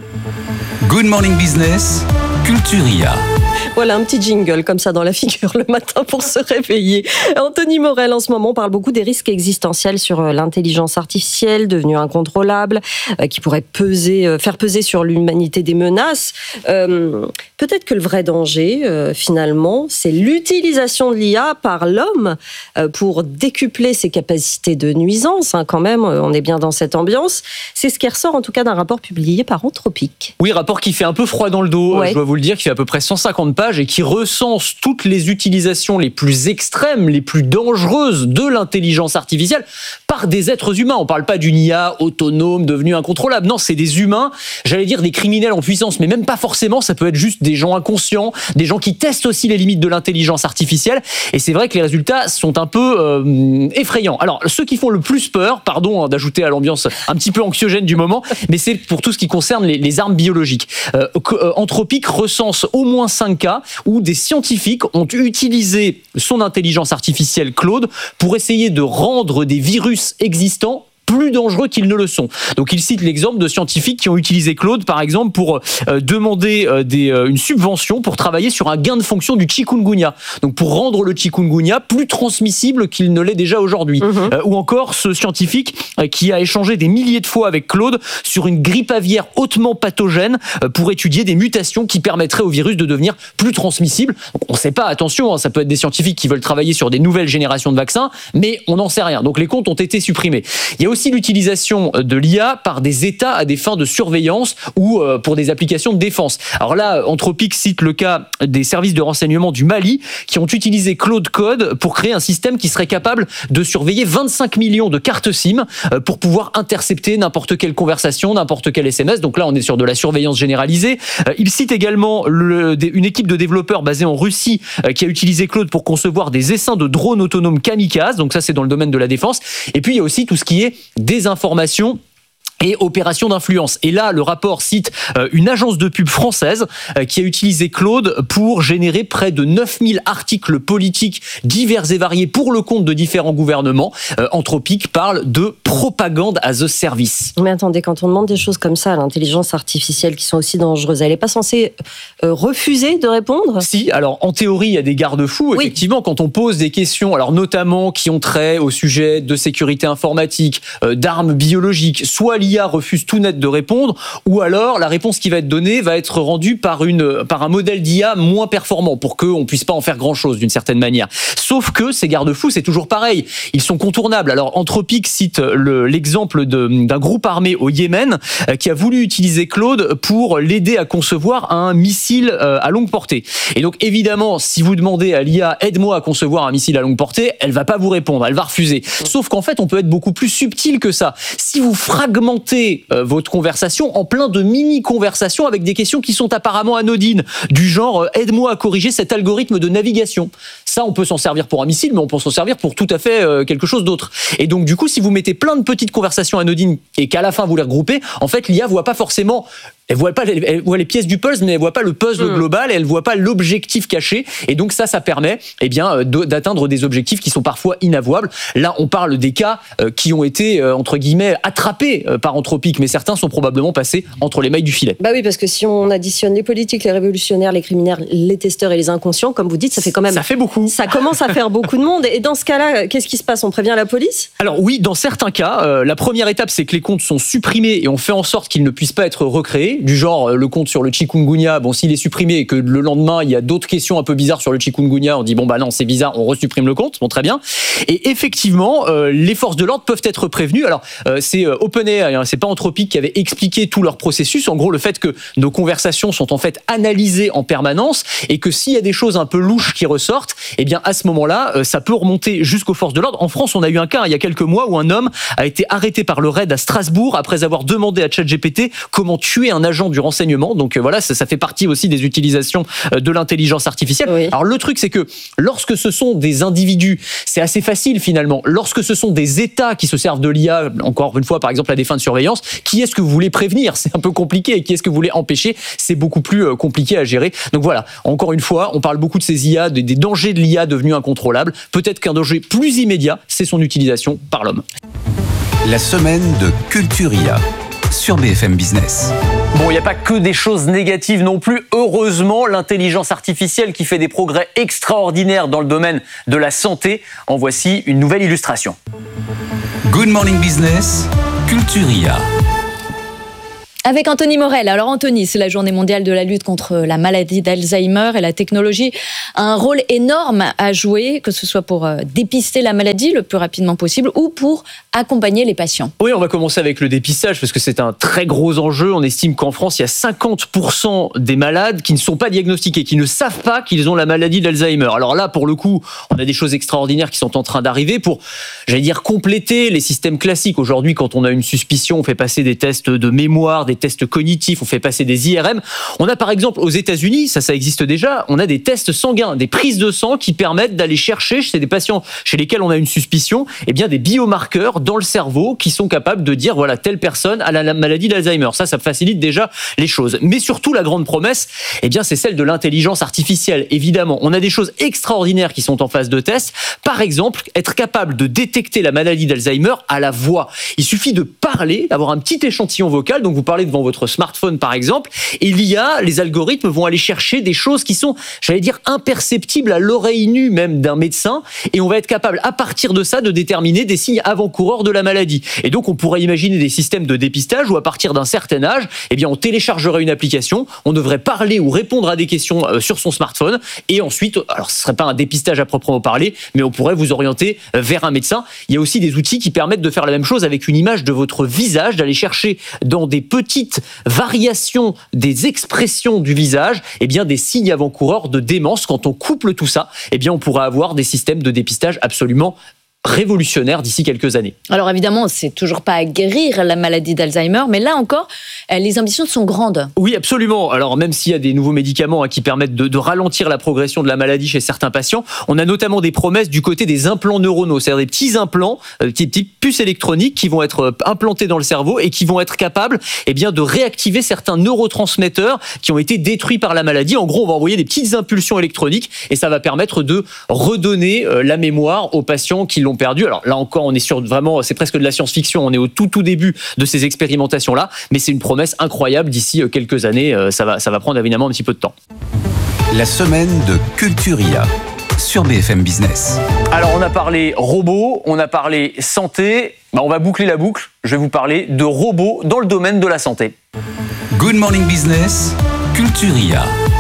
D: Good Morning Business, Culturia.
Q: Voilà un petit jingle comme ça dans la figure le matin pour se réveiller. Anthony Morel en ce moment parle beaucoup des risques existentiels sur l'intelligence artificielle devenue incontrôlable, euh, qui pourrait peser, euh, faire peser sur l'humanité des menaces. Euh, peut-être que le vrai danger, euh, finalement, c'est l'utilisation de l'I A par l'homme euh, pour décupler ses capacités de nuisance. Hein, quand même, on est bien dans cette ambiance. C'est ce qui ressort en tout cas d'un rapport publié par Anthropic.
P: Oui, rapport qui fait un peu froid dans le dos, ouais. Je dois vous le dire, qui fait à peu près cent cinquante pages et qui recense toutes les utilisations les plus extrêmes, les plus dangereuses de l'intelligence artificielle par des êtres humains. On ne parle pas d'une I A autonome devenue incontrôlable. Non, c'est des humains, j'allais dire des criminels en puissance, mais même pas forcément. Ça peut être juste des gens inconscients, des gens qui testent aussi les limites de l'intelligence artificielle. Et c'est vrai que les résultats sont un peu euh, effrayants. Alors, ceux qui font le plus peur, pardon hein, d'ajouter à l'ambiance un petit peu anxiogène du moment, mais c'est pour tout ce qui concerne les, les armes biologiques. Euh, Anthropic recense au moins cinq cas où des scientifiques ont utilisé son intelligence artificielle Claude pour essayer de rendre des virus existants plus dangereux qu'ils ne le sont. Donc il cite l'exemple de scientifiques qui ont utilisé Claude par exemple pour euh, demander euh, des, euh, une subvention pour travailler sur un gain de fonction du chikungunya. Donc pour rendre le chikungunya plus transmissible qu'il ne l'est déjà aujourd'hui. Mmh. Euh, ou encore ce scientifique euh, qui a échangé des milliers de fois avec Claude sur une grippe aviaire hautement pathogène euh, pour étudier des mutations qui permettraient au virus de devenir plus transmissible. Donc, on ne sait pas, attention, hein, ça peut être des scientifiques qui veulent travailler sur des nouvelles générations de vaccins, mais on n'en sait rien. Donc les comptes ont été supprimés. Il y a aussi l'utilisation de l'I A par des États à des fins de surveillance ou euh, pour des applications de défense. Alors là, Anthropic cite le cas des services de renseignement du Mali qui ont utilisé Claude Code pour créer un système qui serait capable de surveiller vingt-cinq millions de cartes SIM euh, pour pouvoir intercepter n'importe quelle conversation, n'importe quel S M S. Donc là, on est sur de la surveillance généralisée. Euh, il cite également le, une équipe de développeurs basée en Russie euh, qui a utilisé Claude pour concevoir des essaims de drones autonomes kamikazes. Donc ça, c'est dans le domaine de la défense. Et puis, il y a aussi tout ce qui est désinformation et opération d'influence. Et là, le rapport cite euh, une agence de pub française euh, qui a utilisé Claude pour générer près de neuf mille articles politiques divers et variés pour le compte de différents gouvernements. Euh, Anthropic parle de propagande as a service.
Q: Mais attendez, quand on demande des choses comme ça à l'intelligence artificielle qui sont aussi dangereuses, elle n'est pas censée euh, refuser de répondre ?
P: Si, alors en théorie, il y a des garde-fous. Oui. Effectivement, quand on pose des questions, alors notamment qui ont trait au sujet de sécurité informatique, euh, d'armes biologiques, soit l'I A refuse tout net de répondre, ou alors la réponse qui va être donnée va être rendue par, une, par un modèle d'I A moins performant pour qu'on ne puisse pas en faire grand-chose d'une certaine manière. Sauf que ces garde-fous, c'est toujours pareil. Ils sont contournables. Alors Anthropic cite le, l'exemple de, d'un groupe armé au Yémen euh, qui a voulu utiliser Claude pour l'aider à concevoir un missile euh, à longue portée. Et donc évidemment, si vous demandez à l'I A « aide-moi à concevoir un missile à longue portée », elle va pas vous répondre, elle va refuser. Sauf qu'en fait, on peut être beaucoup plus subtil que ça. Si vous fragmentez euh, votre conversation en plein de mini-conversations avec des questions qui sont apparemment anodines, du genre euh, « aide-moi à corriger cet algorithme de navigation ». Ça, on peut s'en servir pour un missile, mais on peut s'en servir pour tout à fait euh, quelque chose d'autre. Et donc, du coup, si vous mettez plein de petites conversations anodines et qu'à la fin, vous les regroupez, en fait, l'I A voit pas forcément... Elle voit pas, elle voit les pièces du puzzle, mais elle voit pas le puzzle mmh. global, et elle voit pas l'objectif caché. Et donc ça, ça permet, eh bien, d'atteindre des objectifs qui sont parfois inavouables. Là, on parle des cas euh, qui ont été euh, entre guillemets attrapés euh, par Anthropic, mais certains sont probablement passés entre les mailles du filet.
Q: Bah oui, parce que si on additionne les politiques, les révolutionnaires, les criminels, les testeurs et les inconscients, comme vous dites, ça fait quand même.
P: Ça fait beaucoup.
Q: Ça commence à faire beaucoup de monde. Et dans ce cas-là, qu'est-ce qui se passe ? On prévient la police ?
P: Alors oui, dans certains cas, euh, la première étape, c'est que les comptes sont supprimés et on fait en sorte qu'ils ne puissent pas être recréés. Du genre le compte sur le chikungunya, bon, s'il est supprimé et que le lendemain il y a d'autres questions un peu bizarres sur le chikungunya, on dit bon bah non c'est bizarre, on resupprime le compte, bon très bien. Et effectivement, euh, les forces de l'ordre peuvent être prévenues. Alors euh, c'est euh, OpenAI, hein, c'est pas Anthropic qui avait expliqué tout leur processus. En gros, le fait que nos conversations sont en fait analysées en permanence et que s'il y a des choses un peu louches qui ressortent, eh bien à ce moment-là, euh, ça peut remonter jusqu'aux forces de l'ordre. En France, on a eu un cas hein, il y a quelques mois où un homme a été arrêté par le raid à Strasbourg après avoir demandé à ChatGPT comment tuer un un agent du renseignement. Donc euh, voilà, ça, ça fait partie aussi des utilisations euh, de l'intelligence artificielle. Oui. Alors le truc, c'est que lorsque ce sont des individus, c'est assez facile finalement. Lorsque ce sont des États qui se servent de l'I A, encore une fois, par exemple à des fins de surveillance, qui est-ce que vous voulez prévenir? C'est un peu compliqué. Et qui est-ce que vous voulez empêcher? C'est beaucoup plus euh, compliqué à gérer. Donc voilà, encore une fois, on parle beaucoup de ces I A, des, des dangers de l'I A devenus incontrôlables. Peut-être qu'un danger plus immédiat, c'est son utilisation par l'homme.
D: La semaine de Culturia sur B F M Business.
P: Bon, il n'y a pas que des choses négatives non plus. Heureusement, l'intelligence artificielle qui fait des progrès extraordinaires dans le domaine de la santé. En voici une nouvelle illustration.
D: Good Morning Business, Culturia.
A: Avec Anthony Morel. Alors Anthony, c'est la journée mondiale de la lutte contre la maladie d'Alzheimer et la technologie a un rôle énorme à jouer, que ce soit pour dépister la maladie le plus rapidement possible ou pour accompagner les patients.
P: Oui, on va commencer avec le dépistage parce que c'est un très gros enjeu. On estime qu'en France, il y a cinquante pour cent des malades qui ne sont pas diagnostiqués, qui ne savent pas qu'ils ont la maladie d'Alzheimer. Alors là, pour le coup, on a des choses extraordinaires qui sont en train d'arriver pour, j'allais dire, compléter les systèmes classiques. Aujourd'hui, quand on a une suspicion, on fait passer des tests de mémoire, des tests cognitifs, on fait passer des I R M. On a par exemple aux États-Unis, ça, ça existe déjà, on a des tests sanguins, des prises de sang qui permettent d'aller chercher chez des patients chez lesquels on a une suspicion, eh bien des biomarqueurs dans le cerveau qui sont capables de dire voilà, telle personne a la maladie d'Alzheimer. Ça, ça facilite déjà les choses. Mais surtout, la grande promesse, eh bien, c'est celle de l'intelligence artificielle. Évidemment, on a des choses extraordinaires qui sont en phase de test. Par exemple, être capable de détecter la maladie d'Alzheimer à la voix. Il suffit de parler, d'avoir un petit échantillon vocal. Donc, vous parlez devant votre smartphone, par exemple, et l'I A, les algorithmes vont aller chercher des choses qui sont, j'allais dire, imperceptibles à l'oreille nue même d'un médecin, et on va être capable, à partir de ça, de déterminer des signes avant-coureurs de la maladie. Et donc, on pourrait imaginer des systèmes de dépistage où, à partir d'un certain âge, eh bien, on téléchargerait une application, on devrait parler ou répondre à des questions euh, sur son smartphone, et ensuite, alors, ce serait pas un dépistage à proprement parler, mais on pourrait vous orienter vers un médecin. Il y a aussi des outils qui permettent de faire la même chose avec une image de votre visage, d'aller chercher dans des petites variations des expressions du visage, eh bien, des signes avant-coureurs de démence. Quand on couple tout ça, eh bien, on pourra avoir des systèmes de dépistage absolument révolutionnaire d'ici quelques années.
A: Alors évidemment, c'est toujours pas à guérir la maladie d'Alzheimer, mais là encore, les ambitions sont grandes.
P: Oui, absolument. Alors même s'il y a des nouveaux médicaments hein, qui permettent de, de ralentir la progression de la maladie chez certains patients, on a notamment des promesses du côté des implants neuronaux, c'est-à-dire des petits implants, des petites, petites puces électroniques qui vont être implantés dans le cerveau et qui vont être capables eh bien, de réactiver certains neurotransmetteurs qui ont été détruits par la maladie. En gros, on va envoyer des petites impulsions électroniques et ça va permettre de redonner la mémoire aux patients qui l'ont perdu. Alors là encore, on est sur vraiment, c'est presque de la science-fiction. On est au tout tout début de ces expérimentations-là, mais c'est une promesse incroyable. D'ici quelques années, ça va, ça va prendre évidemment un petit peu de temps.
D: La semaine de Culturia sur B F M Business.
P: Alors on a parlé robots, on a parlé santé. Ben, on va boucler la boucle. Je vais vous parler de robots dans le domaine de la santé.
D: Good Morning Business, Culturia.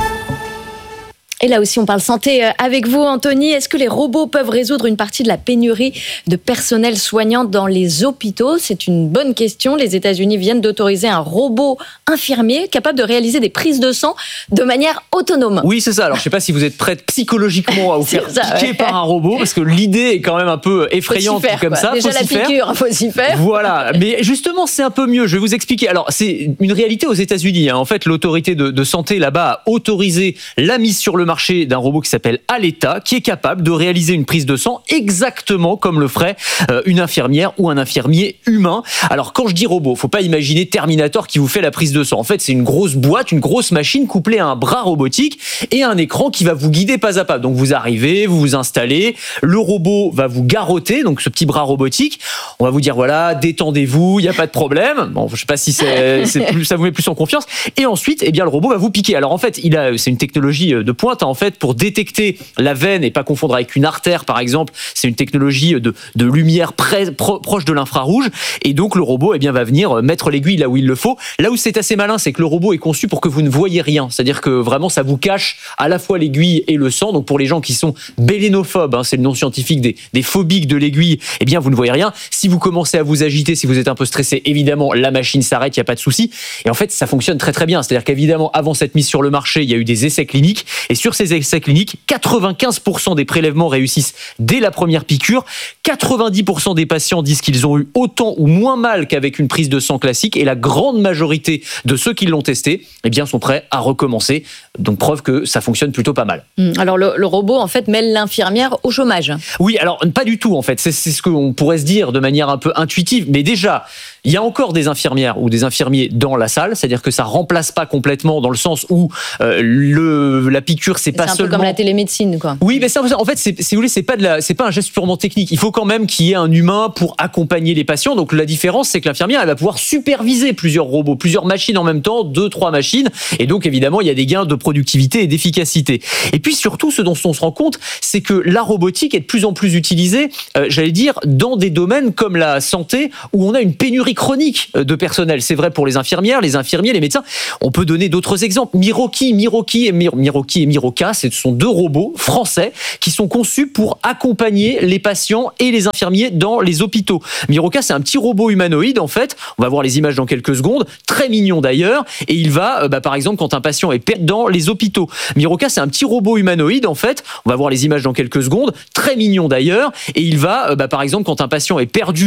A: Et là aussi, on parle santé avec vous, Anthony. Est-ce que les robots peuvent résoudre une partie de la pénurie de personnel soignant dans les hôpitaux? C'est une bonne question. Les États-Unis viennent d'autoriser un robot infirmier capable de réaliser des prises de sang de manière autonome.
P: Oui, c'est ça. Alors, je ne sais pas si vous êtes prête psychologiquement à vous faire ça, piquer ouais. par un robot, parce que l'idée est quand même un peu effrayante
A: faire,
P: comme
A: quoi.
P: ça.
A: Déjà
P: faut
A: la piqûre, il faut s'y faire.
P: Voilà. Mais justement, c'est un peu mieux. Je vais vous expliquer. Alors, c'est une réalité aux États-Unis. Hein. En fait, l'autorité de, de santé là-bas a autorisé la mise sur le marché d'un robot qui s'appelle Aleta, qui est capable de réaliser une prise de sang exactement comme le ferait euh, une infirmière ou un infirmier humain. Alors quand je dis robot, faut pas imaginer Terminator qui vous fait la prise de sang. En fait, c'est une grosse boîte, une grosse machine couplée à un bras robotique et un écran qui va vous guider pas à pas. Donc vous arrivez, vous vous installez, le robot va vous garrotter, donc ce petit bras robotique. On va vous dire voilà, détendez-vous, il y a pas de problème. Bon, je sais pas si c'est, c'est plus, ça vous met plus en confiance. Et ensuite, eh bien le robot va vous piquer. Alors en fait, il a, c'est une technologie de pointe. En fait, pour détecter la veine et pas confondre avec une artère, par exemple, c'est une technologie de, de lumière près, pro, proche de l'infrarouge. Et donc, le robot, eh bien, va venir mettre l'aiguille là où il le faut. Là où c'est assez malin, c'est que le robot est conçu pour que vous ne voyez rien. C'est-à-dire que vraiment, ça vous cache à la fois l'aiguille et le sang. Donc, pour les gens qui sont bélénophobes, hein, c'est le nom scientifique des, des phobiques de l'aiguille, eh bien, vous ne voyez rien. Si vous commencez à vous agiter, si vous êtes un peu stressé, évidemment, la machine s'arrête, il n'y a pas de souci. Et en fait, ça fonctionne très, très bien. C'est-à-dire qu'évidemment, avant cette mise sur le marché, il y a eu des essais cliniques. Et sur ces essais cliniques, quatre-vingt-quinze pour cent des prélèvements réussissent dès la première piqûre. quatre-vingt-dix pour cent des patients disent qu'ils ont eu autant ou moins mal qu'avec une prise de sang classique et la grande majorité de ceux qui l'ont testé, eh bien, sont prêts à recommencer. Donc, preuve que ça fonctionne plutôt pas mal.
A: Alors, le, le robot, en fait, mêle l'infirmière au chômage.
P: Oui, alors, pas du tout, en fait. C'est, c'est ce qu'on pourrait se dire de manière un peu intuitive. Mais déjà, il y a encore des infirmières ou des infirmiers dans la salle. C'est-à-dire que ça remplace pas complètement dans le sens où euh, le, la piqûre, c'est, c'est pas seulement...
A: C'est un peu comme la télémédecine, quoi.
P: Oui, mais ça, en fait, c'est, si vous voulez, c'est pas de la, c'est pas un geste purement technique. Il faut quand même qu'il y ait un humain pour accompagner les patients. Donc, la différence, c'est que l'infirmière, elle va pouvoir superviser plusieurs robots, plusieurs machines en même temps, deux, trois machines. Et donc, évidemment, il y a des gains de productivité et d'efficacité. Et puis, surtout, ce dont on se rend compte, c'est que la robotique est de plus en plus utilisée, euh, j'allais dire, dans des domaines comme la santé, où on a une pénurie chronique de personnel. C'est vrai pour les infirmières, les infirmiers, les médecins. On peut donner d'autres exemples. Miroki, Miroki et Mir- Miroki et Miroka, ce sont deux robots français qui sont conçus pour accompagner les patients et les infirmiers dans les hôpitaux. Miroka, c'est un petit robot humanoïde, en fait. On va voir les images dans quelques secondes. Très mignon d'ailleurs. Et il va, euh, bah, par exemple, quand un patient est perdu dans les hôpitaux. Miroka, c'est un petit robot humanoïde, en fait. On va voir les images dans quelques secondes. Très mignon d'ailleurs. Et il va, euh, bah, par exemple, quand un patient est perdu